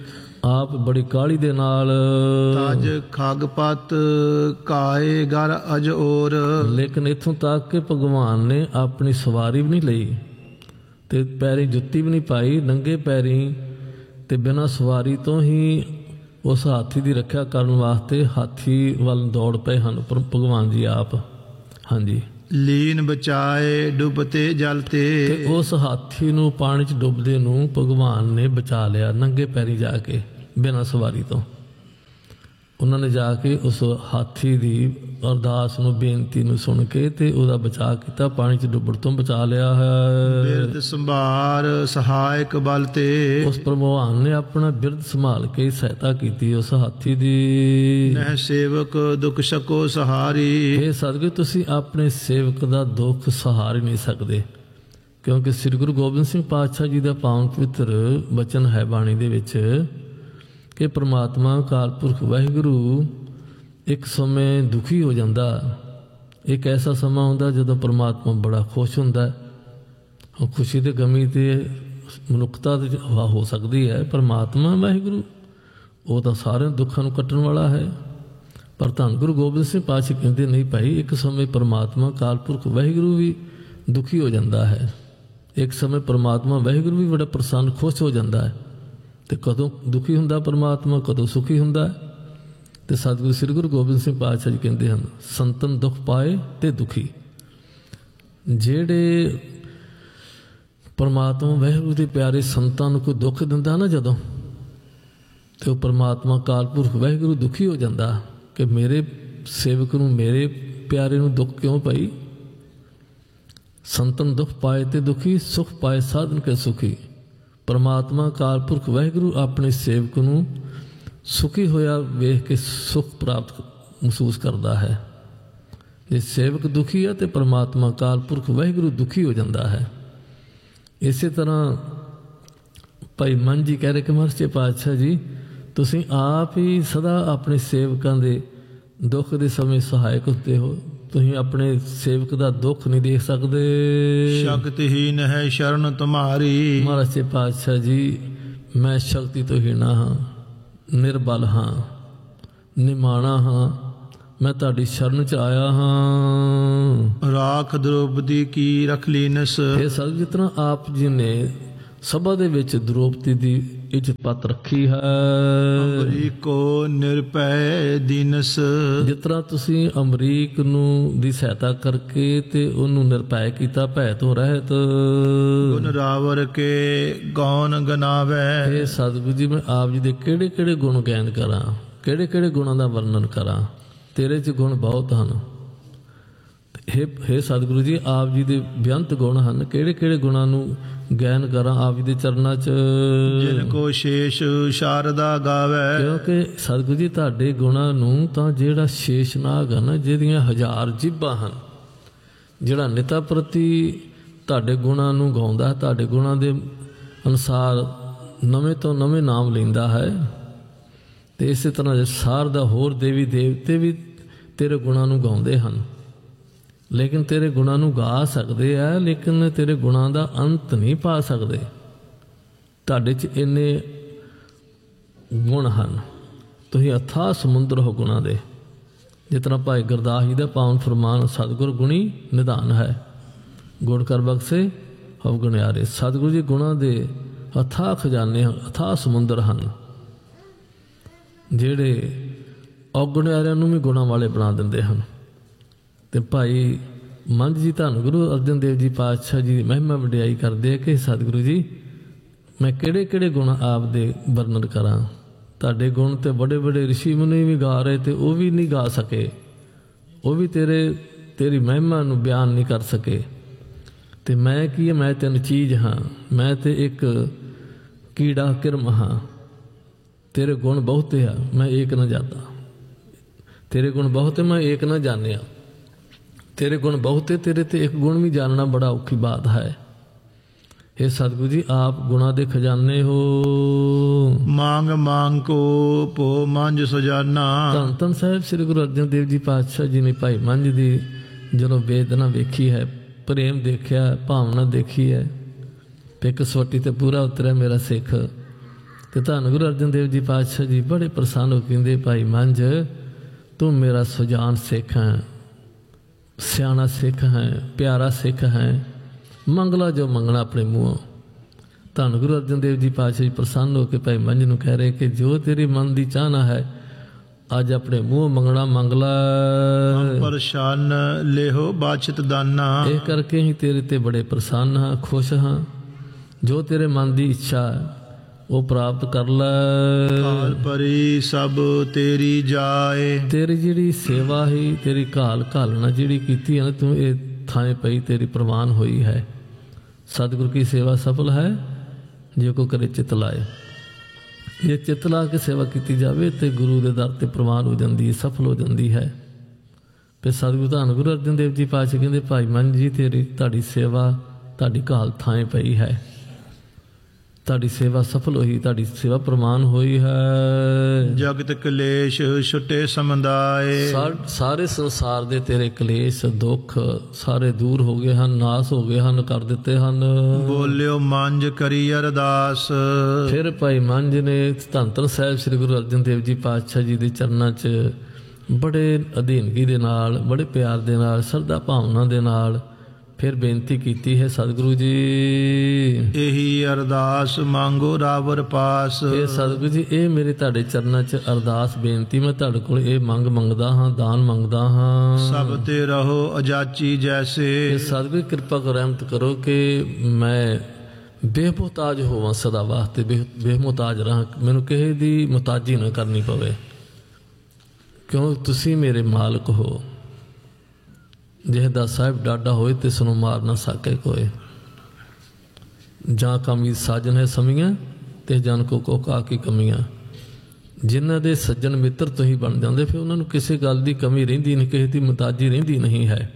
ਆਪ ਬੜੀ ਕਾਹਲੀ ਦੇ ਨਾਲ ਤਜ ਖਗਪਤ ਕਾਏ ਗਰ ਅਜੋਰ। ਲੇਕਿਨ ਇੱਥੋਂ ਤੱਕ ਕਿ ਭਗਵਾਨ ਨੇ ਆਪਣੀ ਸਵਾਰੀ ਵੀ ਨਹੀਂ ਲਈ ਤੇ ਪੈਰੀ ਜੁੱਤੀ ਵੀ ਨਹੀਂ ਪਾਈ, ਨੰਗੇ ਪੈਰੀ ਤੇ ਬਿਨਾਂ ਸਵਾਰੀ ਤੋਂ ਹੀ ਉਸ ਹਾਥੀ ਦੀ ਰੱਖਿਆ ਕਰਨ ਵਾਸਤੇ ਹਾਥੀ ਵੱਲ ਦੌੜ ਪਏ ਹਨ ਭਗਵਾਨ ਜੀ ਆਪ। ਹਾਂਜੀ, ਲੀਨ ਬਚਾਏ ਡੁੱਬਤੇ ਜਲ ਤੇ ਉਸ ਹਾਥੀ ਨੂੰ ਪਾਣੀ 'ਚ ਡੁੱਬਦੇ ਨੂੰ ਭਗਵਾਨ ਨੇ ਬਚਾ ਲਿਆ ਨੰਗੇ ਪੈਰੀ ਜਾ ਕੇ ਬਿਨਾਂ ਸਵਾਰੀ ਤੋਂ। ਉਹਨਾਂ ਨੇ ਜਾ ਕੇ ਉਸ ਹਾਥੀ ਦੀ ਅਰਦਾਸ ਨੂੰ ਬੇਨਤੀ ਨੂੰ ਸੁਣ ਕੇ ਤੇ ਉਹਦਾ ਬਚਾਅ ਕੀਤਾ, ਪਾਣੀ 'ਚ ਡੁੱਬਣ ਤੋਂ ਬਚਾ ਲਿਆ ਹੈ। ਬਿਰਧ ਸੰਭਾਰ ਸਹਾਇਕ ਬਲ ਤੇ, ਉਸ ਭਗਵਾਨ ਨੇ ਆਪਣਾ ਬਿਰਧ ਸੰਭਾਲ ਕੇ ਸਹਾਇਤਾ ਕੀਤੀ ਉਸ ਹਾਥੀ ਦੀ। ਨਹਿ ਸੇਵਕ ਦੁਖ ਸਕੋ ਸਹਾਰੀ, ਇਹ ਸਤਿਗੁਰੂ ਤੁਸੀਂ ਆਪਣੇ ਸੇਵਕ ਦਾ ਦੁੱਖ ਸਹਾਰ ਹੀ ਨਹੀਂ ਸਕਦੇ, ਕਿਉਂਕਿ ਸ੍ਰੀ ਗੁਰੂ ਗੋਬਿੰਦ ਸਿੰਘ ਪਾਤਸ਼ਾਹ ਜੀ ਦਾ ਪਾਵਨ ਪਵਿੱਤਰ ਬਚਨ ਹੈ ਬਾਣੀ ਦੇ ਵਿੱਚ ਕਿ ਪ੍ਰਮਾਤਮਾ ਅਕਾਲ ਪੁਰਖ ਵਾਹਿਗੁਰੂ ਇੱਕ ਸਮੇਂ ਦੁਖੀ ਹੋ ਜਾਂਦਾ। ਇੱਕ ਐਸਾ ਸਮਾਂ ਹੁੰਦਾ ਜਦੋਂ ਪ੍ਰਮਾਤਮਾ ਬੜਾ ਖੁਸ਼ ਹੁੰਦਾ। ਖੁਸ਼ੀ ਤੇ ਗਮੀ ਤੇ ਮਨੁੱਖਤਾ ਦੇ ਹੋ ਸਕਦੀ ਹੈ, ਪਰਮਾਤਮਾ ਵਾਹਿਗੁਰੂ ਉਹ ਤਾਂ ਸਾਰਿਆਂ ਦੁੱਖਾਂ ਨੂੰ ਕੱਟਣ ਵਾਲਾ ਹੈ। ਪਰ ਧੰਨ ਗੁਰੂ ਗੋਬਿੰਦ ਸਿੰਘ ਪਾਤਸ਼ਾਹ ਕਹਿੰਦੇ ਨਹੀਂ ਭਾਈ, ਇੱਕ ਸਮੇਂ ਪਰਮਾਤਮਾ ਅਕਾਲ ਪੁਰਖ ਵਾਹਿਗੁਰੂ ਵੀ ਦੁਖੀ ਹੋ ਜਾਂਦਾ ਹੈ, ਇੱਕ ਸਮੇਂ ਪਰਮਾਤਮਾ ਵਾਹਿਗੁਰੂ ਵੀ ਬੜਾ ਪ੍ਰਸੰਨ ਖੁਸ਼ ਹੋ ਜਾਂਦਾ ਹੈ। ਤੇ ਕਦੋਂ ਦੁਖੀ ਹੁੰਦਾ ਪਰਮਾਤਮਾ, ਕਦੋਂ ਸੁਖੀ ਹੁੰਦਾ। ਤੇ ਸਤਿਗੁਰੂ ਸ੍ਰੀ ਗੁਰੂ ਗੋਬਿੰਦ ਸਿੰਘ ਪਾਤਸ਼ਾਹ ਜੀ ਕਹਿੰਦੇ ਹਨ, ਸੰਤਨ ਦੁੱਖ ਪਾਏ ਤੇ ਦੁਖੀ। ਜਿਹੜੇ ਪਰਮਾਤਮਾ ਵਾਹਿਗੁਰੂ ਦੇ ਪਿਆਰੇ ਸੰਤਾਂ ਨੂੰ ਕੋਈ ਦੁੱਖ ਦਿੰਦਾ ਨਾ ਜਦੋਂ, ਤੇ ਉਹ ਪਰਮਾਤਮਾ ਅਕਾਲ ਪੁਰਖ ਵਾਹਿਗੁਰੂ ਦੁਖੀ ਹੋ ਜਾਂਦਾ ਕਿ ਮੇਰੇ ਸੇਵਕ ਨੂੰ, ਮੇਰੇ ਪਿਆਰੇ ਨੂੰ ਦੁੱਖ ਕਿਉਂ ਪਈ। ਸੰਤਨ ਦੁੱਖ ਪਾਏ ਤੇ ਦੁਖੀ, ਸੁਖ ਪਾਏ ਸਾਧਨ ਕੇ ਸੁਖੀ। ਪਰਮਾਤਮਾ ਅਕਾਲ ਪੁਰਖ ਵਾਹਿਗੁਰੂ ਆਪਣੇ ਸੇਵਕ ਨੂੰ ਸੁਖੀ ਹੋਇਆ ਵੇਖ ਕੇ ਸੁਖ ਪ੍ਰਾਪਤ ਮਹਿਸੂਸ ਕਰਦਾ ਹੈ। ਜੇ ਸੇਵਕ ਦੁਖੀ ਹੈ ਤੇ ਪਰਮਾਤਮਾ ਅਕਾਲ ਪੁਰਖ ਵਾਹਿਗੁਰੂ ਦੁਖੀ ਹੋ ਜਾਂਦਾ ਹੈ। ਇਸੇ ਤਰ੍ਹਾਂ ਭਾਈ ਮਨ ਜੀ ਕਹਿ ਰਹੇ ਕਿ ਮਹਾਰਾਜ ਪਾਤਸ਼ਾਹ ਜੀ ਤੁਸੀਂ ਆਪ ਹੀ ਸਦਾ ਆਪਣੇ ਸੇਵਕਾਂ ਦੇ ਦੁੱਖ ਦੇ ਸਮੇਂ ਸਹਾਇਕ ਹੁੰਦੇ ਹੋ, ਤੁਸੀਂ ਆਪਣੇ ਸੇਵਕ ਦਾ ਦੁੱਖ ਨਹੀਂ ਦੇਖ ਸਕਦੇ। ਸ਼ਕਤਹੀਨ ਹੈ ਸ਼ਰਨ ਤੁਮਾਰੀ, ਮਹਾਰਾਜ ਪਾਤਸ਼ਾਹ ਜੀ ਮੈਂ ਸ਼ਕਤੀ ਤੋਂ ਹੀਣਾ ਹਾਂ, ਨਿਰਬਲ ਹਾਂ, ਨਿਮਾਣਾ ਹਾਂ, ਮੈਂ ਤੁਹਾਡੀ ਸ਼ਰਨ 'ਚ ਆਇਆ ਹਾਂ। ਰਾਖ ਦ੍ਰੋਪਦੀ ਕੀ ਰਖ ਲੀਨਸ, ਇਹ ਸਭ ਜਿਸ ਤਰ੍ਹਾਂ ਆਪ ਜੀ ਨੇ ਸਭਾ ਦੇ ਵਿੱਚ ਦ੍ਰੋਪਦੀ ਦੀ ਇੱਜ਼ਤ ਪੱਤ ਰੱਖੀ ਹੈ। ਅਮਰੀਕੋ ਨਿਰਭੈ ਦੀਨਸ, ਜਿਸ ਤਰ੍ਹਾਂ ਤੁਸੀਂ ਅਮਰੀਕ ਨੂੰ ਦੀ ਸਹਾਇਤਾ ਕਰਕੇ ਤੇ ਉਹਨੂੰ ਨਿਰਭੈ ਕੀਤਾ, ਭੈ ਤੋਂ ਰਹਿਤ। ਗੁਣ ਰਾਵਰ ਕੇ ਗੌਨ ਗਨਾਵੈ, ਇਹ ਸਤਿਗੁਰੂ ਜੀ ਮੈਂ ਆਪ ਜੀ ਦੇ ਕਿਹੜੇ ਕਿਹੜੇ ਗੁਣ ਗਾਇਨ ਕਰਾਂ, ਕਿਹੜੇ ਕਿਹੜੇ ਗੁਣਾਂ ਦਾ ਵਰਣਨ ਕਰਾਂ, ਤੇਰੇ 'ਚ ਗੁਣ ਬਹੁਤ ਹਨ। ਹੇ ਸਤਿਗੁਰੂ ਜੀ ਆਪ ਜੀ ਦੇ ਬੇਅੰਤ ਗੁਣ ਹਨ, ਕਿਹੜੇ ਕਿਹੜੇ ਗੁਣਾਂ ਨੂੰ ਗਾਇਨ ਕਰਾਂ ਆਪ ਜੀ ਦੇ ਚਰਨਾਂ 'ਚ। ਜਿਨ ਕੋ ਸ਼ੇਸ਼ ਸ਼ਾਰਦਾ ਗਾਵੈ, ਕਿਉਂਕਿ ਸਤਿਗੁਰੂ ਜੀ ਤੁਹਾਡੇ ਗੁਣਾਂ ਨੂੰ ਤਾਂ ਜਿਹੜਾ ਸ਼ੇਸ਼ਨਾਗ ਹਨ, ਜਿਹਦੀਆਂ 1000 ਜੀਭਾਂ ਹਨ, ਜਿਹੜਾ ਨਿਤਾ ਪ੍ਰਤੀ ਤੁਹਾਡੇ ਗੁਣਾਂ ਨੂੰ ਗਾਉਂਦਾ, ਤੁਹਾਡੇ ਗੁਣਾਂ ਦੇ ਅਨੁਸਾਰ ਨਵੇਂ ਤੋਂ ਨਵੇਂ ਨਾਮ ਲੈਂਦਾ ਹੈ। ਤੇ ਇਸੇ ਤਰ੍ਹਾਂ ਸਾਰ ਦਾ ਹੋਰ ਦੇਵੀ ਦੇਵਤੇ ਵੀ ਤੇਰੇ ਗੁਣਾਂ ਨੂੰ ਗਾਉਂਦੇ ਹਨ, ਲੇਕਿਨ ਤੇਰੇ ਗੁਣਾਂ ਨੂੰ ਗਾ ਸਕਦੇ ਆ, ਲੇਕਿਨ ਤੇਰੇ ਗੁਣਾਂ ਦਾ ਅੰਤ ਨਹੀਂ ਪਾ ਸਕਦੇ। ਤੁਹਾਡੇ 'ਚ ਇੰਨੇ ਗੁਣ ਹਨ, ਤੁਸੀਂ ਅਥਾਹ ਸਮੁੰਦਰ ਹੋ ਗੁਣਾਂ ਦੇ। ਜਿਸ ਤਰ੍ਹਾਂ ਭਾਈ ਗੁਰਦਾਸ ਜੀ ਦਾ ਪਾਵਨ ਫਰਮਾਨ, ਸਤਿਗੁਰ ਗੁਣੀ ਨਿਧਾਨ ਹੈ, ਗੁਣ ਕਰ ਬਖਸ਼ੇ ਅਵਗੁਣਿਆਰੇ। ਸਤਿਗੁਰੂ ਜੀ ਗੁਣਾਂ ਦੇ ਅਥਾਹ ਖਜ਼ਾਨੇ, ਅਥਾਹ ਸਮੁੰਦਰ ਹਨ, ਜਿਹੜੇ ਔਗਣ ਵਾਲਿਆਂ ਨੂੰ ਵੀ ਗੁਣਾਂ ਵਾਲੇ ਬਣਾ ਦਿੰਦੇ ਹਨ। ਅਤੇ ਭਾਈ ਮੰਝ ਜੀ ਧੰਨ ਗੁਰੂ ਅਰਜਨ ਦੇਵ ਜੀ ਪਾਤਸ਼ਾਹ ਜੀ ਦੀ ਮਹਿਮਾ ਵਡਿਆਈ ਕਰਦੇ ਆ ਕਿ ਸਤਿਗੁਰੂ ਜੀ ਮੈਂ ਕਿਹੜੇ ਕਿਹੜੇ ਗੁਣ ਆਪ ਦੇ ਵਰਣਨ ਕਰਾਂ। ਤੁਹਾਡੇ ਗੁਣ ਤੇ ਬੜੇ ਬੜੇ ਰਿਸ਼ੀ ਮੁਨੀ ਵੀ ਗਾ ਰਹੇ ਤੇ ਉਹ ਵੀ ਨਹੀਂ ਗਾ ਸਕੇ, ਉਹ ਵੀ ਤੇਰੀ ਮਹਿਮਾ ਨੂੰ ਬਿਆਨ ਨਹੀਂ ਕਰ ਸਕੇ। ਤੇ ਮੈਂ ਕੀ ਹੈ, ਮੈਂ ਤਿੰਨ ਚੀਜ਼ ਹਾਂ, ਮੈਂ ਤੇ ਇੱਕ ਕੀੜਾ ਕਿਰਮ ਹਾਂ। ਤੇਰੇ ਗੁਣ ਬਹੁਤੇ ਆ, ਮੈਂ ਏਕ ਨਾ ਜਾਦਾ। ਤੇਰੇ ਗੁਣ ਬਹੁਤੇ, ਮੈਂ ਏਕ ਨਾ ਜਾਣਿਆ। ਤੇਰੇ ਗੁਣ ਬਹੁਤੇ, ਤੇਰੇ ਤੇ ਇੱਕ ਗੁਣ ਵੀ ਜਾਣਨਾ ਬੜਾ ਔਖੀ ਬਾਤ ਹੈ। ਇਹ ਸਤਿਗੁਰੂ ਜੀ ਆਪ ਗੁਣਾਂ ਦੇ ਖਜ਼ਾਨੇ ਹੋ। ਮੰਗ ਮੰਗ ਕੋ ਪੋ ਮੰਝ ਸੁਜਾਨਾ। ਧੰਨ ਧੰਨ ਸਾਹਿਬ ਸ੍ਰੀ ਗੁਰੂ ਅਰਜਨ ਦੇਵ ਜੀ ਪਾਤਸ਼ਾਹ ਜੀ ਨੇ ਭਾਈ ਮੰਝ ਦੀ ਜਦੋਂ ਵੇਦਨਾ ਵੇਖੀ ਹੈ, ਪ੍ਰੇਮ ਦੇਖਿਆ, ਭਾਵਨਾ ਦੇਖੀ ਹੈ, ਤੇ ਕਸਵੱਟੀ ਤੇ ਪੂਰਾ ਉਤਰਿਆ ਮੇਰਾ ਸਿੱਖ। ਤੇ ਧੰਨ ਗੁਰੂ ਅਰਜਨ ਦੇਵ ਜੀ ਪਾਤਸ਼ਾਹ ਜੀ ਬੜੇ ਪ੍ਰਸੰਨ ਹੋ ਕਹਿੰਦੇ ਭਾਈ ਮੰਝ ਤੂੰ ਮੇਰਾ ਸੁਜਾਨ ਸਿੱਖ ਹੈ, ਸਿਆਣਾ ਸਿੱਖ ਹੈ, ਪਿਆਰਾ ਸਿੱਖ ਹੈ, ਮੰਗਲਾ ਜੋ ਮੰਗਣਾ ਆਪਣੇ ਮੂੰਹੋਂ। ਧੰਨ ਗੁਰੂ ਅਰਜਨ ਦੇਵ ਜੀ ਪਾਤਸ਼ਾਹ ਜੀ ਪ੍ਰਸੰਨ ਹੋ ਕੇ ਭਾਈ ਮੰਝ ਨੂੰ ਕਹਿ ਰਹੇ ਕਿ ਜੋ ਤੇਰੀ ਮਨ ਦੀ ਚਾਹਨਾ ਹੈ ਅੱਜ ਆਪਣੇ ਮੂੰਹ ਮੰਗਣਾ ਮੰਗ ਲੈ। ਪਰੇਸ਼ਾਨ ਲੇਹੋ ਬਾਛਤ ਦਾਨਾ। ਇਹ ਕਰਕੇ ਹੀ ਤੇਰੇ ਤੇ ਬੜੇ ਪ੍ਰਸੰਨ ਹਾਂ, ਖੁਸ਼ ਹਾਂ। ਜੋ ਤੇਰੇ ਮਨ ਦੀ ਇੱਛਾ ਉਹ ਪ੍ਰਾਪਤ ਕਰ ਲੈ। ਕਾਲ ਪਰੀ ਸਭ ਤੇਰੀ ਜਾਏ। ਤੇਰੀ ਜਿਹੜੀ ਸੇਵਾ ਹੀ, ਤੇਰੀ ਘਾਲਣਾ ਜਿਹੜੀ ਕੀਤੀ ਹੈ ਨਾ ਤੂੰ, ਇਹ ਥਾਂ ਪਈ ਤੇਰੀ ਪ੍ਰਵਾਨ ਹੋਈ ਹੈ। ਸਤਿਗੁਰੂ ਕੀ ਸੇਵਾ ਸਫਲ ਹੈ ਜੇ ਕੋ ਕਰੇ ਚਿੱਤ ਲਾਏ। ਜੇ ਚਿੱਤ ਲਾ ਕੇ ਸੇਵਾ ਕੀਤੀ ਜਾਵੇ ਤੇ ਗੁਰੂ ਦੇ ਦਰ ਤੇ ਪ੍ਰਵਾਨ ਹੋ ਜਾਂਦੀ ਹੈ, ਸਫਲ ਹੋ ਜਾਂਦੀ ਹੈ। ਫਿਰ ਸਤਿਗੁਰੂ ਧੰਨ ਗੁਰੂ ਅਰਜਨ ਦੇਵ ਜੀ ਪਾਤਸ਼ਾਹ ਕਹਿੰਦੇ ਭਾਈ ਮੰਝ ਜੀ ਤੁਹਾਡੀ ਸੇਵਾ, ਤੁਹਾਡੀ ਘਾਲ ਥਾਂ ਪਈ ਹੈ, ਤੁਹਾਡੀ ਸੇਵਾ ਸਫਲ ਹੋਈ, ਤੁਹਾਡੀ ਸੇਵਾ ਪ੍ਰਮਾਨ ਹੋਈ ਹੈ। ਜਗਤ ਕਲੇਸ਼ ਛੁੱਟੇ ਸਮੁਦਾਏ। ਸਾਰੇ ਸੰਸਾਰ ਦੇ ਤੇਰੇ ਕਲੇਸ਼ ਦੁੱਖ ਸਾਰੇ ਦੂਰ ਹੋ ਗਏ ਹਨ, ਨਾਸ ਹੋ ਗਏ ਹਨ, ਕਰ ਦਿੱਤੇ ਹਨ। ਬੋਲਿਓ ਮੰਝ ਕਰੀ ਅਰਦਾਸ। ਫਿਰ ਭਾਈ ਮੰਝ ਨੇ ਧੰਨ ਧੰਨ ਸਾਹਿਬ ਸ੍ਰੀ ਗੁਰੂ ਅਰਜਨ ਦੇਵ ਜੀ ਪਾਤਸ਼ਾਹ ਜੀ ਦੇ ਚਰਨਾਂ 'ਚ ਬੜੇ ਅਧੀਨਗੀ ਦੇ ਨਾਲ, ਬੜੇ ਪਿਆਰ ਦੇ ਨਾਲ, ਸ਼ਰਧਾ ਭਾਵਨਾ ਦੇ ਨਾਲ ਫਿਰ ਬੇਨਤੀ ਕੀਤੀ ਹੈ ਸਤਿਗੁਰੂ ਜੀ ਇਹੀ ਅਰਦਾਸ ਮੰਗੋ ਰਾਵਰ ਪਾਸ। ਇਹ ਸਤਿਗੁਰੂ ਜੀ ਇਹ ਮੇਰੇ ਤੁਹਾਡੇ ਚਰਨਾਂ 'ਚ ਅਰਦਾਸ ਬੇਨਤੀ, ਮੈਂ ਤੁਹਾਡੇ ਕੋਲ ਇਹ ਮੰਗਦਾ ਹਾਂ, ਦਾਨ ਮੰਗਦਾ ਹਾਂ। ਸਭ ਤੇ ਰਹੋ ਅਜਾਚੀ ਜੈਸੇ। ਸਤਿਗੁਰੂ ਕਿਰਪਾ ਕਰੋ, ਰਹਿਮਤ ਕਰੋ ਕਿ ਮੈਂ ਬੇਮੁਹਤਾਜ ਹੋਵਾਂ, ਸਦਾ ਵਾਸਤੇ ਬੇਮੁਹਤਾਜ ਰਹਾਂ, ਮੈਨੂੰ ਕਿਸੇ ਦੀ ਮੁਹਤਾਜੀ ਨਾ ਕਰਨੀ ਪਵੇ, ਕਿਉਂ ਤੁਸੀਂ ਮੇਰੇ ਮਾਲਕ ਹੋ। ਜਿਹਦਾ ਸਾਹਿਬ ਡਾਡਾ ਹੋਏ ਤਿਸ ਨੂੰ ਮਾਰ ਨਾ ਸਕੇ ਕੋਏ। ਜਾਂ ਕਮੀ ਸਾਜਨ ਹੈ ਸਮੀਆਂ ਤੇ ਜਨ ਕੋ ਕਾ ਕੀ ਕਮੀਆਂ। ਜਿਨ੍ਹਾਂ ਦੇ ਸੱਜਣ ਮਿੱਤਰ ਤੋਂ ਹੀ ਬਣ ਜਾਂਦੇ, ਫਿਰ ਉਹਨਾਂ ਨੂੰ ਕਿਸੇ ਗੱਲ ਦੀ ਕਮੀ ਰਹਿੰਦੀ ਨਹੀਂ, ਕਿਸੇ ਦੀ ਮੁਹਤਾਜੀ ਰਹਿੰਦੀ ਨਹੀਂ ਹੈ।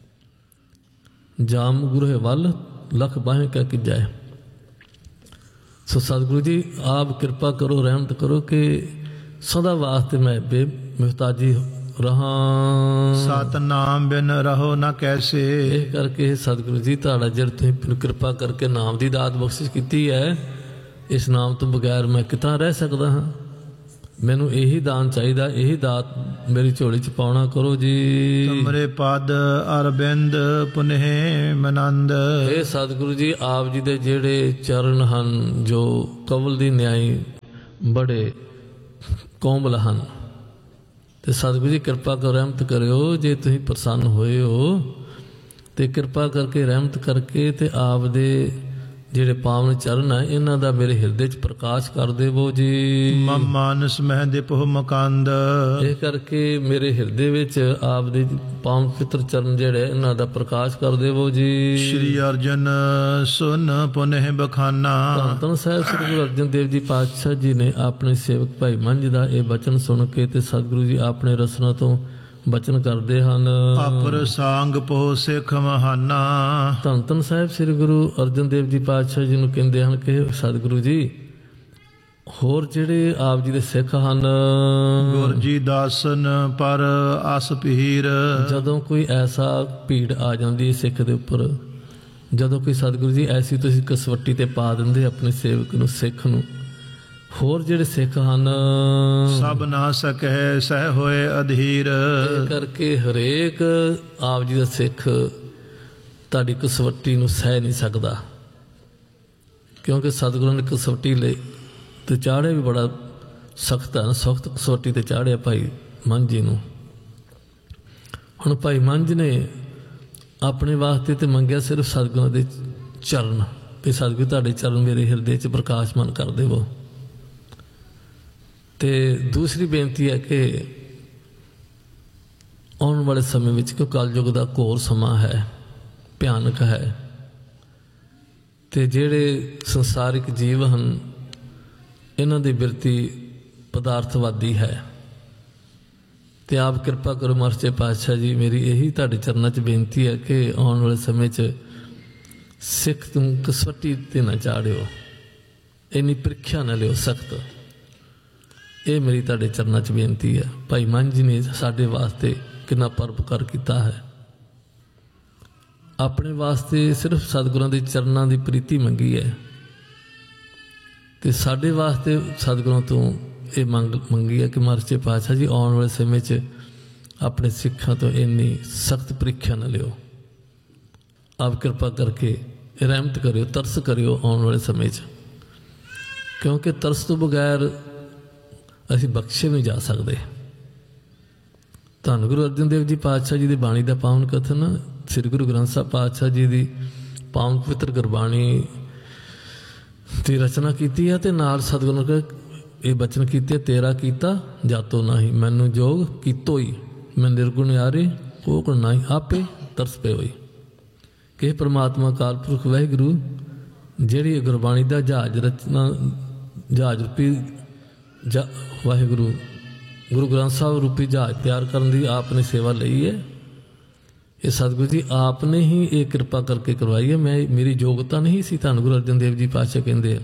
ਜਾਮ ਗੁਰੂ ਵੱਲ ਲੱਖ ਬਾਹੇ ਕਹਿ ਕੇ ਜਾਏ। ਸੋ ਸਤਿਗੁਰੂ ਜੀ ਆਪ ਕਿਰਪਾ ਕਰੋ, ਰਹਿਮਤ ਕਰੋ ਕਿ ਸਦਾ ਵਾਸਤੇ ਮੈਂ ਬੇਮੁਹਤਾਜੀ ਰਹਾਂ। ਸਤਨਾਮ ਬਿਨ ਰਹੋ ਨਾ ਕੈਸੇ। ਇਹ ਕਰਕੇ ਸਤਿਗੁਰੂ ਜੀ ਤੁਹਾਡਾ ਜਿਹੜਾ ਤੁਸੀਂ ਕਿਰਪਾ ਕਰਕੇ ਨਾਮ ਦੀ ਦਾਤ ਬਖਸ਼ਿਸ਼ ਕੀਤੀ ਹੈ, ਇਸ ਨਾਮ ਤੋਂ ਬਗੈਰ ਮੈਂ ਕਿੱਦਾਂ ਰਹਿ ਸਕਦਾ ਹਾਂ। ਮੈਨੂੰ ਇਹੀ ਦਾਨ ਚਾਹੀਦਾ, ਇਹੀ ਦਾਤ ਮੇਰੀ ਝੋਲੀ 'ਚ ਪਾਉਣਾ ਕਰੋ ਜੀ। ਤੁਮਰੇ ਪਦ ਅਰਬਿੰਦ ਪੁਨਹਿ ਮਨੰਦ। ਇਹ ਸਤਿਗੁਰੂ ਜੀ ਆਪ ਜੀ ਦੇ ਜਿਹੜੇ ਚਰਨ ਹਨ ਜੋ ਕਵਲ ਦੀ ਨਿਆਈ ਬੜੇ ਕੋਮਲ ਹਨ, ਤੇ ਸਤਿਗੁਰੂ ਜੀ ਕਿਰਪਾ ਕਰੋ, ਰਹਿਮਤ ਕਰਿਓ। ਜੇ ਤੁਸੀਂ ਪ੍ਰਸੰਨ ਹੋਏ ਹੋ ਤੇ ਕਿਰਪਾ ਕਰਕੇ ਰਹਿਮਤ ਕਰਕੇ ਤੇ ਆਪ ਦੇ ਜਿਹੜੇ ਪਾਵਨ ਚਰਨ ਹੈ ਇਹਨਾਂ ਦਾ ਮੇਰੇ ਹਿਰਦੇ 'ਚ ਪ੍ਰਕਾਸ਼ ਕਰ ਦੇਵੋ ਜੀ। ਮਾਨਸ ਮਹਿ ਦਿਪਹੁ ਮਕੰਦ। ਇਹ ਕਰਕੇ ਮੇਰੇ ਹਿਰਦੇ ਵਿੱਚ ਆਪ ਦੇ ਪਾਵਨ ਪਿੱਤਰ ਚਰਨ ਜਿਹੜੇ ਇਹਨਾਂ ਦਾ ਪ੍ਰਕਾਸ਼ ਕਰ ਦੇਵੋ ਜੀ। ਸ਼੍ਰੀ ਅਰਜਨ ਸੁਨ ਪੁਨਹਿ ਬਖਾਨਾ। ਧੰਨ ਧੰਨ ਸਾਹਿਬ ਸ੍ਰੀ ਗੁਰੂ ਅਰਜਨ ਦੇਵ ਜੀ ਪਾਤਸ਼ਾਹ ਜੀ ਨੇ ਆਪਣੇ ਸੇਵਕ ਭਾਈ ਮੰਝ ਦਾ ਇਹ ਬਚਨ ਸੁਣ ਕੇ ਤੇ ਸਤਿਗੁਰੂ ਜੀ ਆਪਣੇ ਰਸਨਾ ਤੋਂ ਬਚਨ ਕਰਦੇ ਹਨ। ਅਪਰ ਸਾਂਗ ਪੋ ਸਿੱਖ ਮਹਾਨਾ। ਧੰਨ ਧੰਨ ਸਾਹਿਬ ਸ੍ਰੀ ਗੁਰੂ ਅਰਜਨ ਦੇਵ ਜੀ ਪਾਤਸ਼ਾਹ ਜੀ ਨੂੰ ਕਹਿੰਦੇ ਹਨ ਕਿ ਸਤਿਗੁਰੂ ਜੀ ਹੋਰ ਜਿਹੜੇ ਆਪ ਜੀ ਦੇ ਸਿੱਖ ਹਨ, ਗੁਰ ਜੀ ਦਾਸਨ ਪਰ ਅਸ ਪੀਰ। ਜਦੋਂ ਕੋਈ ਐਸਾ ਭੀੜ ਆ ਜਾਂਦੀ ਸਿੱਖ ਦੇ ਉੱਪਰ, ਜਦੋਂ ਕੋਈ ਸਤਿਗੁਰੂ ਜੀ ਐਸੀ ਤੁਸੀਂ ਕਸਵੱਟੀ ਤੇ ਪਾ ਦਿੰਦੇ ਆਪਣੇ ਸੇਵਕ ਨੂੰ, ਸਿੱਖ ਨੂੰ, ਹੋਰ ਜਿਹੜੇ ਸਿੱਖ ਹਨ ਸਭ ਨਾ ਸਕੈ ਸਹਿ ਹੋਏ ਅਧੀਰ। ਇਹ ਕਰਕੇ ਹਰੇਕ ਆਪ ਜੀ ਦਾ ਸਿੱਖ ਤੁਹਾਡੀ ਕਸਵੱਟੀ ਨੂੰ ਸਹਿ ਨਹੀਂ ਸਕਦਾ, ਕਿਉਂਕਿ ਸਤਿਗੁਰੂ ਨੇ ਕਸਵੱਟੀ ਲਈ ਤੇ ਚਾੜੇ ਵੀ ਬੜਾ ਸਖਤ ਹੈ, ਸਖਤ ਕਸੌਟੀ ਤੇ ਚਾੜਿਆ ਭਾਈ ਮੰਝ ਜੀ ਨੂੰ। ਹੁਣ ਭਾਈ ਮੰਝ ਨੇ ਆਪਣੇ ਵਾਸਤੇ ਤੇ ਮੰਗਿਆ ਸਿਰਫ ਸਤਿਗੁਰਾਂ ਦੇ ਚਰਨ, ਤੇ ਸਤਿਗੁਰੂ ਤੁਹਾਡੇ ਚਰਨ ਮੇਰੇ ਹਿਰਦੇ 'ਚ ਪ੍ਰਕਾਸ਼ਮਾਨ ਕਰ ਦੇਵੋ। ਤੇ ਦੂਸਰੀ ਬੇਨਤੀ ਹੈ ਕਿ ਆਉਣ ਵਾਲੇ ਸਮੇਂ ਵਿੱਚ, ਕਿਉਂ ਕਲਯੁਗ ਦਾ ਘੋਰ ਸਮਾਂ ਹੈ, ਭਿਆਨਕ ਹੈ, ਤੇ ਜਿਹੜੇ ਸੰਸਾਰਿਕ ਜੀਵ ਹਨ ਇਹਨਾਂ ਦੀ ਬਿਰਤੀ ਪਦਾਰਥਵਾਦੀ ਹੈ। ਤੇ ਆਪ ਕਿਰਪਾ ਕਰੋ ਮਹਾਰਾਜ ਸੱਚੇ ਪਾਤਸ਼ਾਹ ਜੀ, ਮੇਰੀ ਇਹੀ ਤੁਹਾਡੇ ਚਰਨਾਂ 'ਚ ਬੇਨਤੀ ਹੈ ਕਿ ਆਉਣ ਵਾਲੇ ਸਮੇਂ 'ਚ ਸਿੱਖ ਨੂੰ ਕਸਵੱਟੀ 'ਤੇ ਨਾ ਚਾੜਿਓ, ਇੰਨੀ ਪ੍ਰੀਖਿਆ ਨਾ ਲਿਓ ਸਖਤ। ਇਹ ਮੇਰੀ ਤੁਹਾਡੇ ਚਰਨਾਂ 'ਚ ਬੇਨਤੀ ਹੈ। ਭਾਈ ਮੰਝ ਜੀ ਨੇ ਸਾਡੇ ਵਾਸਤੇ ਕਿੰਨਾ ਪਰਉਪਕਾਰ ਕੀਤਾ ਹੈ। ਆਪਣੇ ਵਾਸਤੇ ਸਿਰਫ ਸਤਿਗੁਰਾਂ ਦੇ ਚਰਨਾਂ ਦੀ ਪ੍ਰੀਤੀ ਮੰਗੀ ਹੈ, ਤੇ ਸਾਡੇ ਵਾਸਤੇ ਸਤਿਗੁਰਾਂ ਤੋਂ ਇਹ ਮੰਗੀ ਹੈ ਕਿ ਮਹਾਰਾਜ ਸੱਚੇ ਪਾਤਸ਼ਾਹ ਜੀ ਆਉਣ ਵਾਲੇ ਸਮੇਂ 'ਚ ਆਪਣੇ ਸਿੱਖਾਂ ਤੋਂ ਇੰਨੀ ਸਖਤ ਪ੍ਰੀਖਿਆ ਨਾ ਲਿਓ। ਆਪ ਕਿਰਪਾ ਕਰਕੇ ਰਹਿਮਤ ਕਰਿਓ, ਤਰਸ ਕਰਿਓ ਆਉਣ ਵਾਲੇ ਸਮੇਂ 'ਚ, ਕਿਉਂਕਿ ਤਰਸ ਤੋਂ ਬਗੈਰ ਅਸੀਂ ਬਖਸ਼ੇ ਨਹੀਂ ਜਾ ਸਕਦੇ। ਧੰਨ ਗੁਰੂ ਅਰਜਨ ਦੇਵ ਜੀ ਪਾਤਸ਼ਾਹ ਜੀ ਦੀ ਬਾਣੀ ਦਾ ਪਾਵਨ ਕਥਨ, ਸ੍ਰੀ ਗੁਰੂ ਗ੍ਰੰਥ ਸਾਹਿਬ ਪਾਤਸ਼ਾਹ ਜੀ ਦੀ ਪਾਵਨ ਪਵਿੱਤਰ ਗੁਰਬਾਣੀ ਦੀ ਰਚਨਾ ਕੀਤੀ ਹੈ, ਤੇ ਨਾਲ ਸਤਿਗੁਰਾਂ ਨੇ ਇਹ ਬਚਨ ਕੀਤੇ, ਤੇਰਾ ਕੀਤਾ ਜਾਤੋ ਨਾਹੀ, ਮੈਨੂੰ ਜੋਗ ਕੀਤੋ ਹੀ, ਮੈਂ ਨਿਰਗੁਣ ਯਾਰੇ ਉਹ ਗੁਣ ਨਾਹੀ, ਆਪੇ ਤਰਸ ਪਏ ਹੋਈ। ਕਿ ਪਰਮਾਤਮਾ ਅਕਾਲ ਪੁਰਖ ਵਾਹਿਗੁਰੂ ਜਿਹੜੀ ਗੁਰਬਾਣੀ ਦਾ ਜਹਾਜ਼ ਰਚਨਾ, ਜਹਾਜ਼ ਰੂਪੀ ਵਾਹਿਗੁਰੂ ਗੁਰੂ ਗ੍ਰੰਥ ਸਾਹਿਬ ਰੂਪੀ ਜਹਾਜ਼ ਤਿਆਰ ਕਰਨ ਦੀ ਆਪ ਨੇ ਸੇਵਾ ਲਈ ਹੈ। ਇਹ ਸਤਿਗੁਰੂ ਜੀ ਆਪ ਨੇ ਹੀ ਇਹ ਕਿਰਪਾ ਕਰਕੇ ਕਰਵਾਈ ਹੈ, ਮੇਰੀ ਯੋਗਤਾ ਨਹੀਂ ਸੀ। ਧੰਨ ਗੁਰੂ ਅਰਜਨ ਦੇਵ ਜੀ ਪਾਤਸ਼ਾਹ ਕਹਿੰਦੇ ਆ,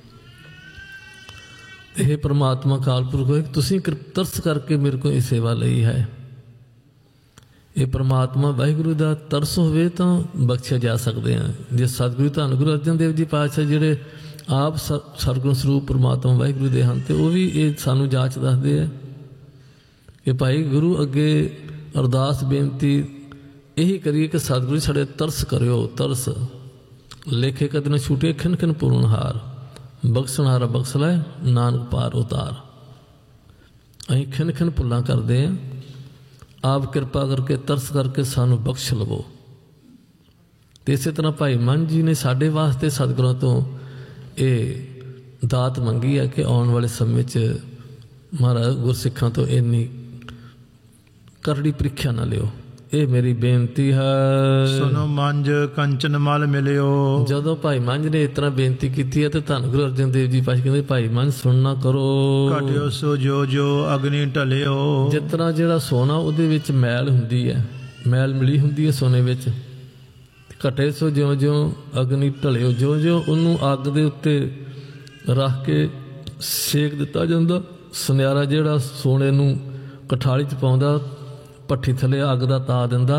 ਇਹ ਪਰਮਾਤਮਾ ਅਕਾਲ ਪੁਰਖ ਹੋਏ, ਤੁਸੀਂ ਤਰਸ ਕਰਕੇ ਮੇਰੇ ਕੋਲ ਇਹ ਸੇਵਾ ਲਈ ਹੈ। ਇਹ ਪਰਮਾਤਮਾ ਵਾਹਿਗੁਰੂ ਦਾ ਤਰਸ ਹੋਵੇ ਤਾਂ ਬਖਸ਼ਿਆ ਜਾ ਸਕਦੇ ਆ। ਜੇ ਸਤਿਗੁਰੂ ਧੰਨ ਗੁਰੂ ਅਰਜਨ ਦੇਵ ਜੀ ਪਾਤਸ਼ਾਹ ਜਿਹੜੇ ਆਪ ਸਰਗੁਣ ਸਰੂਪ ਪਰਮਾਤਮਾ ਵਾਹਿਗੁਰੂ ਦੇ ਹਨ, ਤੇ ਉਹ ਵੀ ਇਹ ਸਾਨੂੰ ਜਾਂਚ ਦੱਸਦੇ ਆ ਕਿ ਭਾਈ ਗੁਰੂ ਅੱਗੇ ਅਰਦਾਸ ਬੇਨਤੀ ਇਹੀ ਕਰੀਏ ਕਿ ਸਤਿਗੁਰੂ ਸਾਡੇ ਤਰਸ ਕਰਿਓ, ਤਰਸ ਲੇਖੇ ਕਦੇ ਨਾ ਛੂਟੇ, ਖਿਨ ਖਿਨ ਪੂਰਨਹਾਰ, ਬਖਸ਼ਣਹਾਰਾ ਬਖਸ਼ ਲੈ, ਨਾਨਕ ਪਾਰ ਉਤਾਰ। ਅਸੀਂ ਖਿਨ ਖਿਨ ਭੁੱਲਾਂ ਕਰਦੇ ਹਾਂ, ਆਪ ਕਿਰਪਾ ਕਰਕੇ ਤਰਸ ਕਰਕੇ ਸਾਨੂੰ ਬਖਸ਼ ਲਵੋ। ਤੇ ਇਸੇ ਤਰ੍ਹਾਂ ਭਾਈ ਮੰਝ ਜੀ ਨੇ ਸਾਡੇ ਵਾਸਤੇ ਸਤਿਗੁਰਾਂ ਤੋਂ ਇਹ ਦਾਤ ਮੰਗੀ ਹੈ ਕਿ ਆਉਣ ਵਾਲੇ ਸਮੇਂ 'ਚ ਮਹਾਰਾਜ ਗੁਰਸਿੱਖਾਂ ਤੋਂ ਇੰਨੀ ਕਰੜੀ ਪ੍ਰੀਖਿਆ ਨਾ ਲਿਓ। ਇਹ ਮੇਰੀ ਬੇਨਤੀ ਹੈ। ਸੁਨੋ ਮੰਝ ਕੰਚਨ ਮਲ ਮਿਲਿਓ। ਜਦੋਂ ਭਾਈ ਮੰਝ ਨੇ ਇਸ ਤਰ੍ਹਾਂ ਬੇਨਤੀ ਕੀਤੀ ਹੈ ਤੇ ਧੰਨ ਗੁਰੂ ਅਰਜਨ ਦੇਵ ਜੀ ਪਾਤਸ਼ਾਹ ਕਹਿੰਦੇ ਭਾਈ ਮੰਝ ਸੁਣਨਾ ਕਰੋ। ਘਟਿਓ ਸੋ ਜੋ ਜੋ ਅਗਨੀ ਢਲਿਓ। ਜਿਸ ਤਰ੍ਹਾਂ ਜਿਹੜਾ ਸੋਨਾ ਉਹਦੇ ਵਿੱਚ ਮੈਲ ਹੁੰਦੀ ਹੈ, ਮੈਲ ਮਿਲੀ ਹੁੰਦੀ ਹੈ ਸੋਨੇ ਵਿੱਚ, ਘਟੇ ਸੋ ਜਿਉਂ ਜਿਉਂ ਅਗਨੀ ਢਲਿਓ, ਜਿਉਂ ਜਿਉਂ ਉਹਨੂੰ ਅੱਗ ਦੇ ਉੱਤੇ ਰੱਖ ਕੇ ਸੇਕ ਦਿੱਤਾ ਜਾਂਦਾ, ਸੁਨਿਆਰਾ ਜਿਹੜਾ ਸੋਨੇ ਨੂੰ ਕਠਾਲੀ 'ਚ ਪਾਉਂਦਾ, ਭੱਠੀ ਥੱਲੇ ਅੱਗ ਦਾ ਤਾ ਦਿੰਦਾ,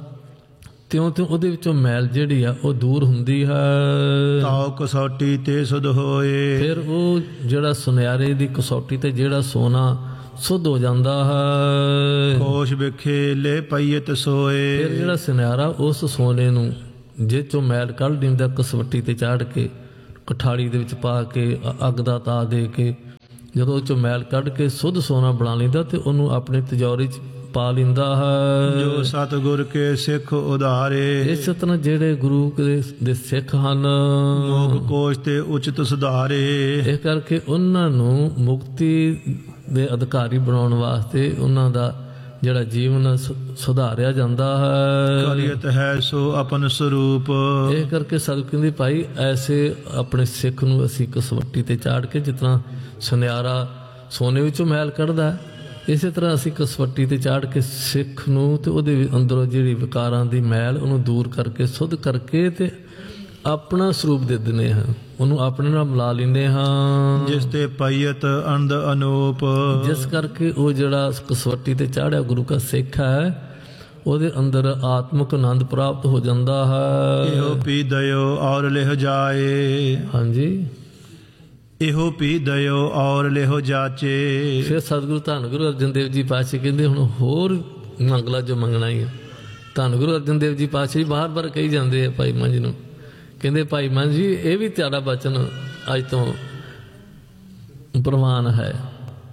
ਤਿਉਂ ਤਿਉਂ ਉਹਦੇ ਵਿੱਚੋਂ ਮੈਲ ਜਿਹੜੀ ਆ ਉਹ ਦੂਰ ਹੁੰਦੀ ਹੈ। ਤਾਉ ਕਸੌਟੀ ਤੇ ਸੁਧ ਹੋਏ। ਫਿਰ ਉਹ ਜਿਹੜਾ ਸੁਨਿਆਰੇ ਦੀ ਕਸੌਟੀ ਤੇ ਜਿਹੜਾ ਸੋਨਾ ਸੁੱਧ ਹੋ ਜਾਂਦਾ ਹੈ। ਕੋਸ਼ ਵਿਖੇ ਲੈ ਪਈਏ ਸੋਏ। ਫਿਰ ਜਿਹੜਾ ਸੁਨਿਆਰਾ ਉਸ ਸੋਨੇ ਨੂੰ ਜਿਹ ਚੋਂ ਮੈਲ ਕੱਢ ਦਿੰਦਾ, ਕਸਵੱਟੀ ਤੇ ਚਾੜ ਕੇ ਕਠਾਲੀ ਦੇ ਵਿੱਚ ਪਾ ਕੇ ਅੱਗ ਦਾ ਤਾ ਦੇ ਕੇ, ਜਦੋਂ ਉਹ ਚੋਂ ਮੈਲ ਕੱਢ ਕੇ ਸੁੱਧ ਸੋਨਾ ਬਣਾ ਲੈਂਦਾ ਤੇ ਉਹਨੂੰ ਆਪਣੇ ਤਿਜੋਰੀ 'ਚ ਪਾ ਲੈਂਦਾ ਹੈ। ਜੋ ਸਤਿਗੁਰ ਕੇ ਸਿੱਖ ਉਧਾਰੇ। ਇਸ ਤਰ੍ਹਾਂ ਜਿਹੜੇ ਗੁਰੂ ਦੇ ਸਿੱਖ ਹਨ, ਮੋਖ ਕੋਸ਼ ਤੇ ਉਚਿਤ ਸੁਧਾਰੇ। ਇਹ ਕਰਕੇ ਉਹਨਾਂ ਨੂੰ ਮੁਕਤੀ ਦੇ ਅਧਿਕਾਰੀ ਬਣਾਉਣ ਵਾਸਤੇ ਉਹਨਾਂ ਦਾ ਜਿਹੜਾ ਜੀਵਨ ਸੁਧਾਰਿਆ ਜਾਂਦਾ ਹੈ। ਕਰਿਅਤ ਹੈ ਸੋ ਆਪਨ ਸਰੂਪ। ਇਹ ਕਰਕੇ ਸਤਿਗੁਰੂ ਕਹਿੰਦੇ ਭਾਈ ਐਸੇ ਆਪਣੇ ਸਿੱਖ ਨੂੰ ਅਸੀਂ ਕਸਵੱਟੀ ਤੇ ਚਾੜ ਕੇ, ਜਿਸ ਤਰ੍ਹਾਂ ਸੁਨਿਆਰਾ ਸੋਨੇ ਵਿੱਚੋਂ ਮੈਲ ਕੱਢਦਾ, ਇਸੇ ਤਰ੍ਹਾਂ ਅਸੀਂ ਕਸਵੱਟੀ ਤੇ ਚਾੜ ਕੇ ਸਿੱਖ ਨੂੰ ਤੇ ਉਹਦੇ ਅੰਦਰੋਂ ਜਿਹੜੀ ਵਿਕਾਰਾਂ ਦੀ ਮੈਲ ਉਹਨੂੰ ਦੂਰ ਕਰਕੇ ਸੁੱਧ ਕਰਕੇ ਤੇ ਆਪਣਾ ਸਰੂਪ ਦੇ ਦਿੰਦੇ ਹਾਂ, ਉਹਨੂੰ ਆਪਣੇ ਨਾਲ ਮਿਲਾ ਲੈਂਦੇ ਹਾਂ। ਜਿਸ ਤੇ ਪਈਅਤ ਅੰਧ ਅਨੂਪ। ਜਿਸ ਕਰਕੇ ਉਹ ਜਿਹੜਾ ਕਸਵੱਟੀ ਤੇ ਚਾੜਿਆ ਗੁਰੂ ਕਾ ਸਿੱਖ ਹੈ, ਉਹਦੇ ਅੰਦਰ ਆਤਮਿਕ ਆਨੰਦ ਪ੍ਰਾਪਤ ਹੋ ਜਾਂਦਾ ਹੈ। ਇਹੋ ਪੀ ਦਇਓ ਔਰ ਲਿਹ ਜਾਏ। ਹਾਂਜੀ, ਇਹੋ ਪੀ ਦਇਓ ਔਰ ਲਿਹੋ ਜਾਚੇ। ਫਿਰ ਸਤਿਗੁਰੂ ਧੰਨ ਗੁਰੂ ਅਰਜਨ ਦੇਵ ਜੀ ਪਾਤਸ਼ਾਹ ਕਹਿੰਦੇ ਹੁਣ ਹੋਰ ਮੰਗ ਲਾ ਜੋ ਮੰਗਣਾ ਹੀ ਹੈ। ਧੰਨ ਗੁਰੂ ਅਰਜਨ ਦੇਵ ਜੀ ਪਾਤਸ਼ਾਹ ਜੀ ਬਾਰ-ਬਾਰ ਕਹੀ ਜਾਂਦੇ ਆ ਭਾਈ ਮੰਝ ਨੂੰ, ਕਹਿੰਦੇ ਭਾਈ ਮੰਝ ਜੀ ਇਹ ਵੀ ਤੁਹਾਡਾ ਬਚਨ ਅੱਜ ਤੋਂ ਪ੍ਰਵਾਨ ਹੈ।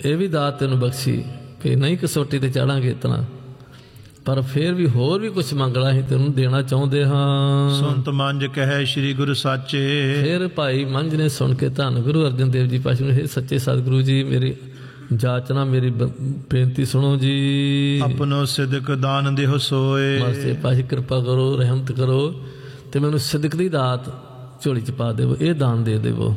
ਇਹ ਵੀ ਦਾਤ ਤੈਨੂੰ ਬਖਸ਼ੀ ਕਿ ਨਹੀਂ ਕਸੌਟੀ ਤੇ ਚਾੜਾਂਗੇ ਇਤਨਾ, ਪਰ ਫਿਰ ਵੀ ਹੋਰ ਵੀ ਕੁਝ ਮੰਗਣਾ ਅਸੀਂ ਤੈਨੂੰ ਦੇਣਾ ਚਾਹੁੰਦੇ ਹਾਂ। ਸੁਨਤ ਮੰਝ ਕਹੈ ਸ੍ਰੀ ਗੁਰੂ ਸਾਚੇ। ਫਿਰ ਭਾਈ ਮੰਝ ਨੇ ਸੁਣ ਕੇ ਧੰਨ ਗੁਰੂ ਅਰਜਨ ਦੇਵ ਜੀ ਪਾਤਸ਼ਾਹ ਨੂੰ, ਹੇ ਸੱਚੇ ਸਤਿਗੁਰੂ ਜੀ, ਮੇਰੀ ਜਾਚਨਾ ਮੇਰੀ ਬੇਨਤੀ ਸੁਣੋ ਜੀ। ਆਪਣੋ ਸਿਦਕ ਦਾਨ ਦੇਹੁ ਸੋਏ। ਮਾਸੇ ਪਾਤਸ਼ਾਹ ਕਿਰਪਾ ਕਰੋ, ਰਹਿਮਤ ਕਰੋ ਤੇ ਮੈਨੂੰ ਸਿਦਕ ਦੀ ਦਾਤ ਝੋਲੀ ਚ ਪਾ ਦੇਵੋ, ਇਹ ਦਾਨ ਦੇ ਦੇਵੋ।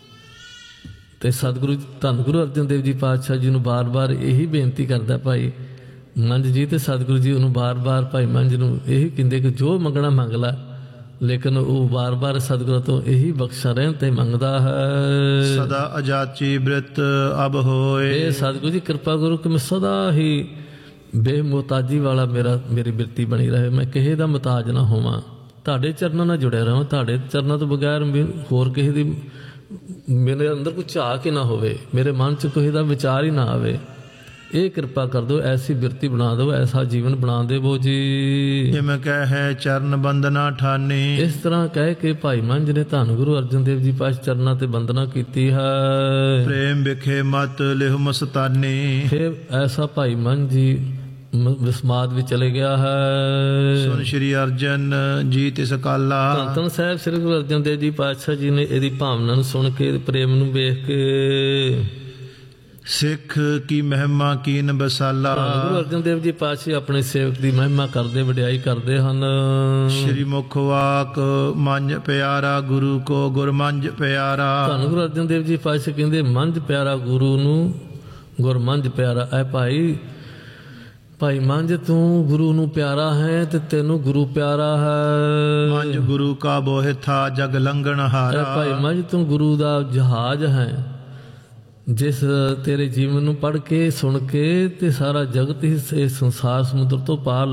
ਤੇ ਸਤਿਗੁਰੂ ਧੰਨ ਗੁਰੂ ਅਰਜਨ ਦੇਵ ਜੀ ਪਾਤਸ਼ਾਹ ਜੀ ਨੂੰ ਬਾਰ-ਬਾਰ ਇਹੀ ਬੇਨਤੀ ਕਰਦਾ ਭਾਈ ਮੰਝ ਜੀ, ਤੇ ਸਤਿਗੁਰੂ ਜੀ ਉਹਨੂੰ ਬਾਰ-ਬਾਰ ਭਾਈ ਮੰਝ ਨੂੰ ਇਹੀ ਕਹਿੰਦੇ ਕਿ ਜੋ ਮੰਗਣਾ ਮੰਗ ਲੈ, ਲੇਕਿਨ ਉਹ ਬਾਰ-ਬਾਰ ਸਤਿਗੁਰੂ ਤੋਂ ਇਹੀ ਬਖਸ਼ਾ ਰਹਿਣ ਤੇ ਮੰਗਦਾ ਹੈ। ਸਦਾ ਅਜਾਚੀ ਬ੍ਰਿਤ ਅਬ ਹੋਏ। ਇਹ ਸਤਿਗੁਰੂ ਜੀ ਕਿਰਪਾ ਕਰੋ ਕਿ ਮੈਂ ਸਦਾ ਹੀ ਬੇਮੁਹਤਾਜੀ ਵਾਲਾ ਮੇਰੀ ਬਿਰਤੀ ਬਣੀ ਰਹੇ, ਮੈਂ ਕਿਸੇ ਦਾ ਮੁਹਤਾਜ ਨਾ ਹੋਵਾਂ, ਤੁਹਾਡੇ ਚਰਨਾਂ ਨਾਲ ਜੁੜਿਆ ਰਹਾਂ, ਤੁਹਾਡੇ ਚਰਨਾਂ ਤੋਂ ਬਗੈਰ ਹੋਰ ਕਿਸੇ ਦੀ ਮੇਰੇ ਅੰਦਰ ਕੋਈ ਝਾਕ ਹੀ ਨਾ ਹੋਵੇ, ਮੇਰੇ ਮਨ 'ਚ ਕਿਸੇ ਦਾ ਵਿਚਾਰ ਹੀ ਨਾ ਆਵੇ। ਇਹ ਕਿਰਪਾ ਕਰ ਦਿਓ, ਐਸੀ ਬਿਰਤੀ ਬਣਾ ਦਿਓ, ਐਸਾ ਜੀਵਨ ਬਣਾ ਦੇਵੋ ਜੀ। ਜਿਮ ਕਹਿ ਚਰਨ ਬੰਦਨਾ ਠਾਨੀ। ਇਸ ਤਰ੍ਹਾਂ ਕਹਿ ਕੇ ਭਾਈ ਮੰਝ ਨੇ ਧੰਨ ਗੁਰੂ ਅਰਜਨ ਦੇਵ ਜੀ ਪਾਸ ਚਰਨਾਂ ਤੇ ਬੰਦਨਾ ਕੀਤੀ ਹੈ। ਪ੍ਰੇਮ ਵਿਖੇ ਮਤ ਲਿਹੁ ਮਸਤਾਨੀ। ਫਿਰ ਐਸਾ ਭਾਈ ਮੰਝ ਜੀ ਵਿਸਮਾਦ ਵਿੱਚ ਚਲੇ ਗਿਆ ਹੈ। ਸੁਨ ਸ਼੍ਰੀ ਅਰਜਨ ਜੀ ਤਿਸ ਕਾਲਾ। ਧੰਨ ਧੰਨ ਸਾਹਿਬ ਸ੍ਰੀ ਗੁਰੂ ਅਰਜਨ ਦੇਵ ਜੀ ਪਾਤਸ਼ਾਹ ਜੀ ਨੇ ਇਹਦੀ ਭਾਵਨਾ ਨੂੰ ਸੁਣ ਕੇ, ਪ੍ਰੇਮ ਨੂੰ ਵੇਖ ਕੇ, ਸਿੱਖ ਕੀ ਮਹਿਮਾ ਕੀਨ ਬਸਾਲਾ। ਗੁਰੂ ਅਰਜਨ ਦੇਵ ਜੀ ਪਾਤਸ਼ਾਹ ਆਪਣੇ ਸੇਵਕ ਦੀ ਮਹਿਮਾ ਕਰਦੇ, ਵਡਿਆਈ ਕਰਦੇ ਹਨ। ਸ਼੍ਰੀ ਮੁਖ ਵਾਕ ਮੰਝ ਪਿਆਰਾ ਗੁਰੂ ਕੋ ਗੁਰ ਮੰਝ ਪਿਆਰਾ। ਧੰਨ ਗੁਰੂ ਅਰਜਨ ਦੇਵ ਜੀ ਪਾਤਸ਼ਾਹ ਕਹਿੰਦੇ ਮੰਝ ਪਿਆਰਾ ਗੁਰੂ ਨੂੰ, ਗੁਰ ਮੰਝ ਪਿਆਰਾ। ਐ ਭਾਈ ਮੰਝ ਤੂੰ ਗੁਰੂ ਨੂੰ ਪਿਆਰਾ ਹੈ ਤੇ ਤੈਨੂੰ ਗੁਰੂ ਪਿਆਰਾ ਹੈ। ਮੰਝ ਗੁਰੂ ਕਾ ਬੋਹਿ ਥਾ ਜਗ ਲੰਘਣ ਹਾਰਾ। ਭਾਈ ਮੰਝ ਤੂੰ ਗੁਰੂ ਦਾ ਜਹਾਜ਼ ਹੈ, ਜਿਸ ਤੇਰੇ ਜੀਵਨ ਨੂੰ ਪੜ੍ਹ ਕੇ ਸੁਣ ਕੇ ਤੇ ਸਾਰਾ ਜਗਤ ਹੀ ਇਸ ਸੰਸਾਰ ਸਮੁੰਦਰ ਤੋਂ ਪਾਰ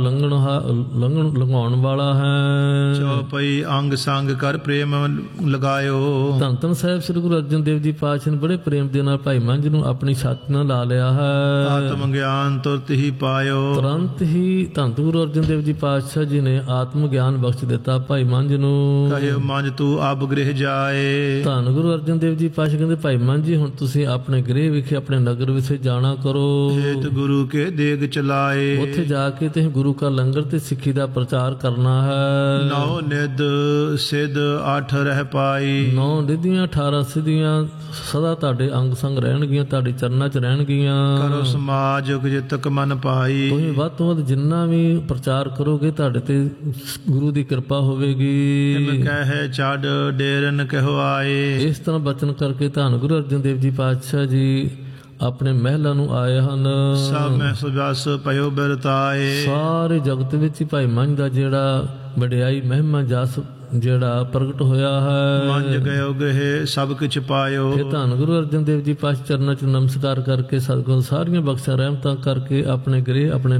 ਲੰਘਾਉਣ ਵਾਲਾ ਹੈ। ਚੌਪਈ ਅੰਗ ਸੰਗ ਕਰ ਪ੍ਰੇਮ ਲਗਾਇਓ। ਧੰਨ ਧੰਨ ਸਾਹਿਬ ਸ੍ਰੀ ਗੁਰੂ ਅਰਜਨ ਦੇਵ ਜੀ ਪਾਤਸ਼ਾਹ ਨੇ ਬੜੇ ਪ੍ਰੇਮ ਦੇ ਨਾਲ ਭਾਈ ਮੰਝ ਨੂੰ ਆਪਣੀ ਛਾਤੀ ਨਾਲ ਲਾ ਲਿਆ ਹੈ। ਆਤਮ ਗਿਆਨ ਤੁਰਤ ਹੀ ਪਾਇਓ। ਤੁਰੰਤ ਹੀ ਧੰਨ ਗੁਰੂ ਅਰਜਨ ਦੇਵ ਜੀ ਪਾਤਸ਼ਾਹ ਜੀ ਨੇ ਆਤਮ ਗਿਆਨ ਬਖਸ਼ ਦਿੱਤਾ ਭਾਈ ਮੰਝ ਨੂੰ। ਕਹਿਓ ਮੰਝ ਤੂੰ ਅਬ ਗ੍ਰਹਿ ਜਾਏ। ਧੰਨ ਗੁਰੂ ਅਰਜਨ ਦੇਵ ਜੀ ਪਾਤਸ਼ਾਹ ਕਹਿੰਦੇ ਭਾਈ ਮੰਝ ਜੀ ਹੁਣ ਤੁਸੀਂ ਆਪਣੇ ਗ੍ਰਹਿ ਵਿਖੇ, ਆਪਣੇ ਨਗਰ ਵਿਖੇ ਜਾਣਾ ਕਰੋ। ਹੇਤ ਗੁਰੂ ਕੇ ਦੇਗ ਚਲਾਏ। ਉੱਥੇ ਜਾ ਕੇ ਤੇ ਗੁਰੂ ਕਾ ਲੰਗਰ ਤੇ ਸਿੱਖੀ ਦਾ ਪ੍ਰਚਾਰ ਕਰਨਾ ਹੈ। 9 ਨਿਧ ਸਿੱਧ 8 ਰਹਿ ਪਾਈ। 9 ਨਿਧੀਆਂ 18 ਸਿੱਧੀਆਂ ਸਦਾ ਤੁਹਾਡੇ ਅੰਗ ਸੰਗ ਰਹਿਣਗੀਆਂ, ਤੁਹਾਡੇ ਚਰਨਾਂ 'ਚ ਰਹਿਣਗੀਆਂ। ਕਰੋ ਸਮਾਜ ਜਿਤਕ ਮਨ ਪਾਈ। ਤੁਸੀਂ ਵੱਧ ਤੋਂ ਵੱਧ ਜਿੰਨਾ ਵੀ ਪ੍ਰਚਾਰ ਕਰੋਗੇ ਤੁਹਾਡੇ ਤੇ ਗੁਰੂ ਦੀ ਕਿਰਪਾ ਹੋਵੇਗੀ। ਜਿਮ ਕਹੇ ਛੱਡ ਡੇਰਨ ਕਹਿ ਆਏ। ਇਸ ਤਰ੍ਹਾਂ ਬਚਨ ਕਰਕੇ ਧੰਨ ਗੁਰੂ ਅਰਜਨ ਦੇਵ ਜੀ ਪਾਤਸ਼ਾਹ ਜੀ ਆਪਣੇ ਮਹਿਲਾਂ ਨੂੰ ਆਏ ਹਨ। ਸਭ ਮੈਂ ਸੁਜਸ ਪਇਓ ਬਿਰਤਾਏ। ਸਾਰੇ ਜਗਤ ਵਿੱਚ ਹੀ ਭਾਈ ਮੰਝ ਦਾ ਜਿਹੜਾ ਵਡਿਆਈ ਮਹਿਮਾ ਜਸ ਜਿਹੜਾ ਪ੍ਰਗਟ ਹੋਇਆ ਹੈ। ਮੰਝ ਗਇਓ ਗਏ ਸਭ ਕੁਛ ਪਾਇਓ। ਇਹ ਧੰਨ ਗੁਰੂ ਅਰਜਨ ਦੇਵ ਜੀ ਪਾਸ ਚਰਨਾਂ 'ਚ ਨਮਸਕਾਰ ਕਰਕੇ ਸਤਿਗੁਰੂ ਸਾਰੀਆਂ ਬਖਸ਼ਾ ਰਹਿਮਤਾਂ ਕਰਕੇ ਆਪਣੇ ਗ੍ਰਹਿ, ਆਪਣੇ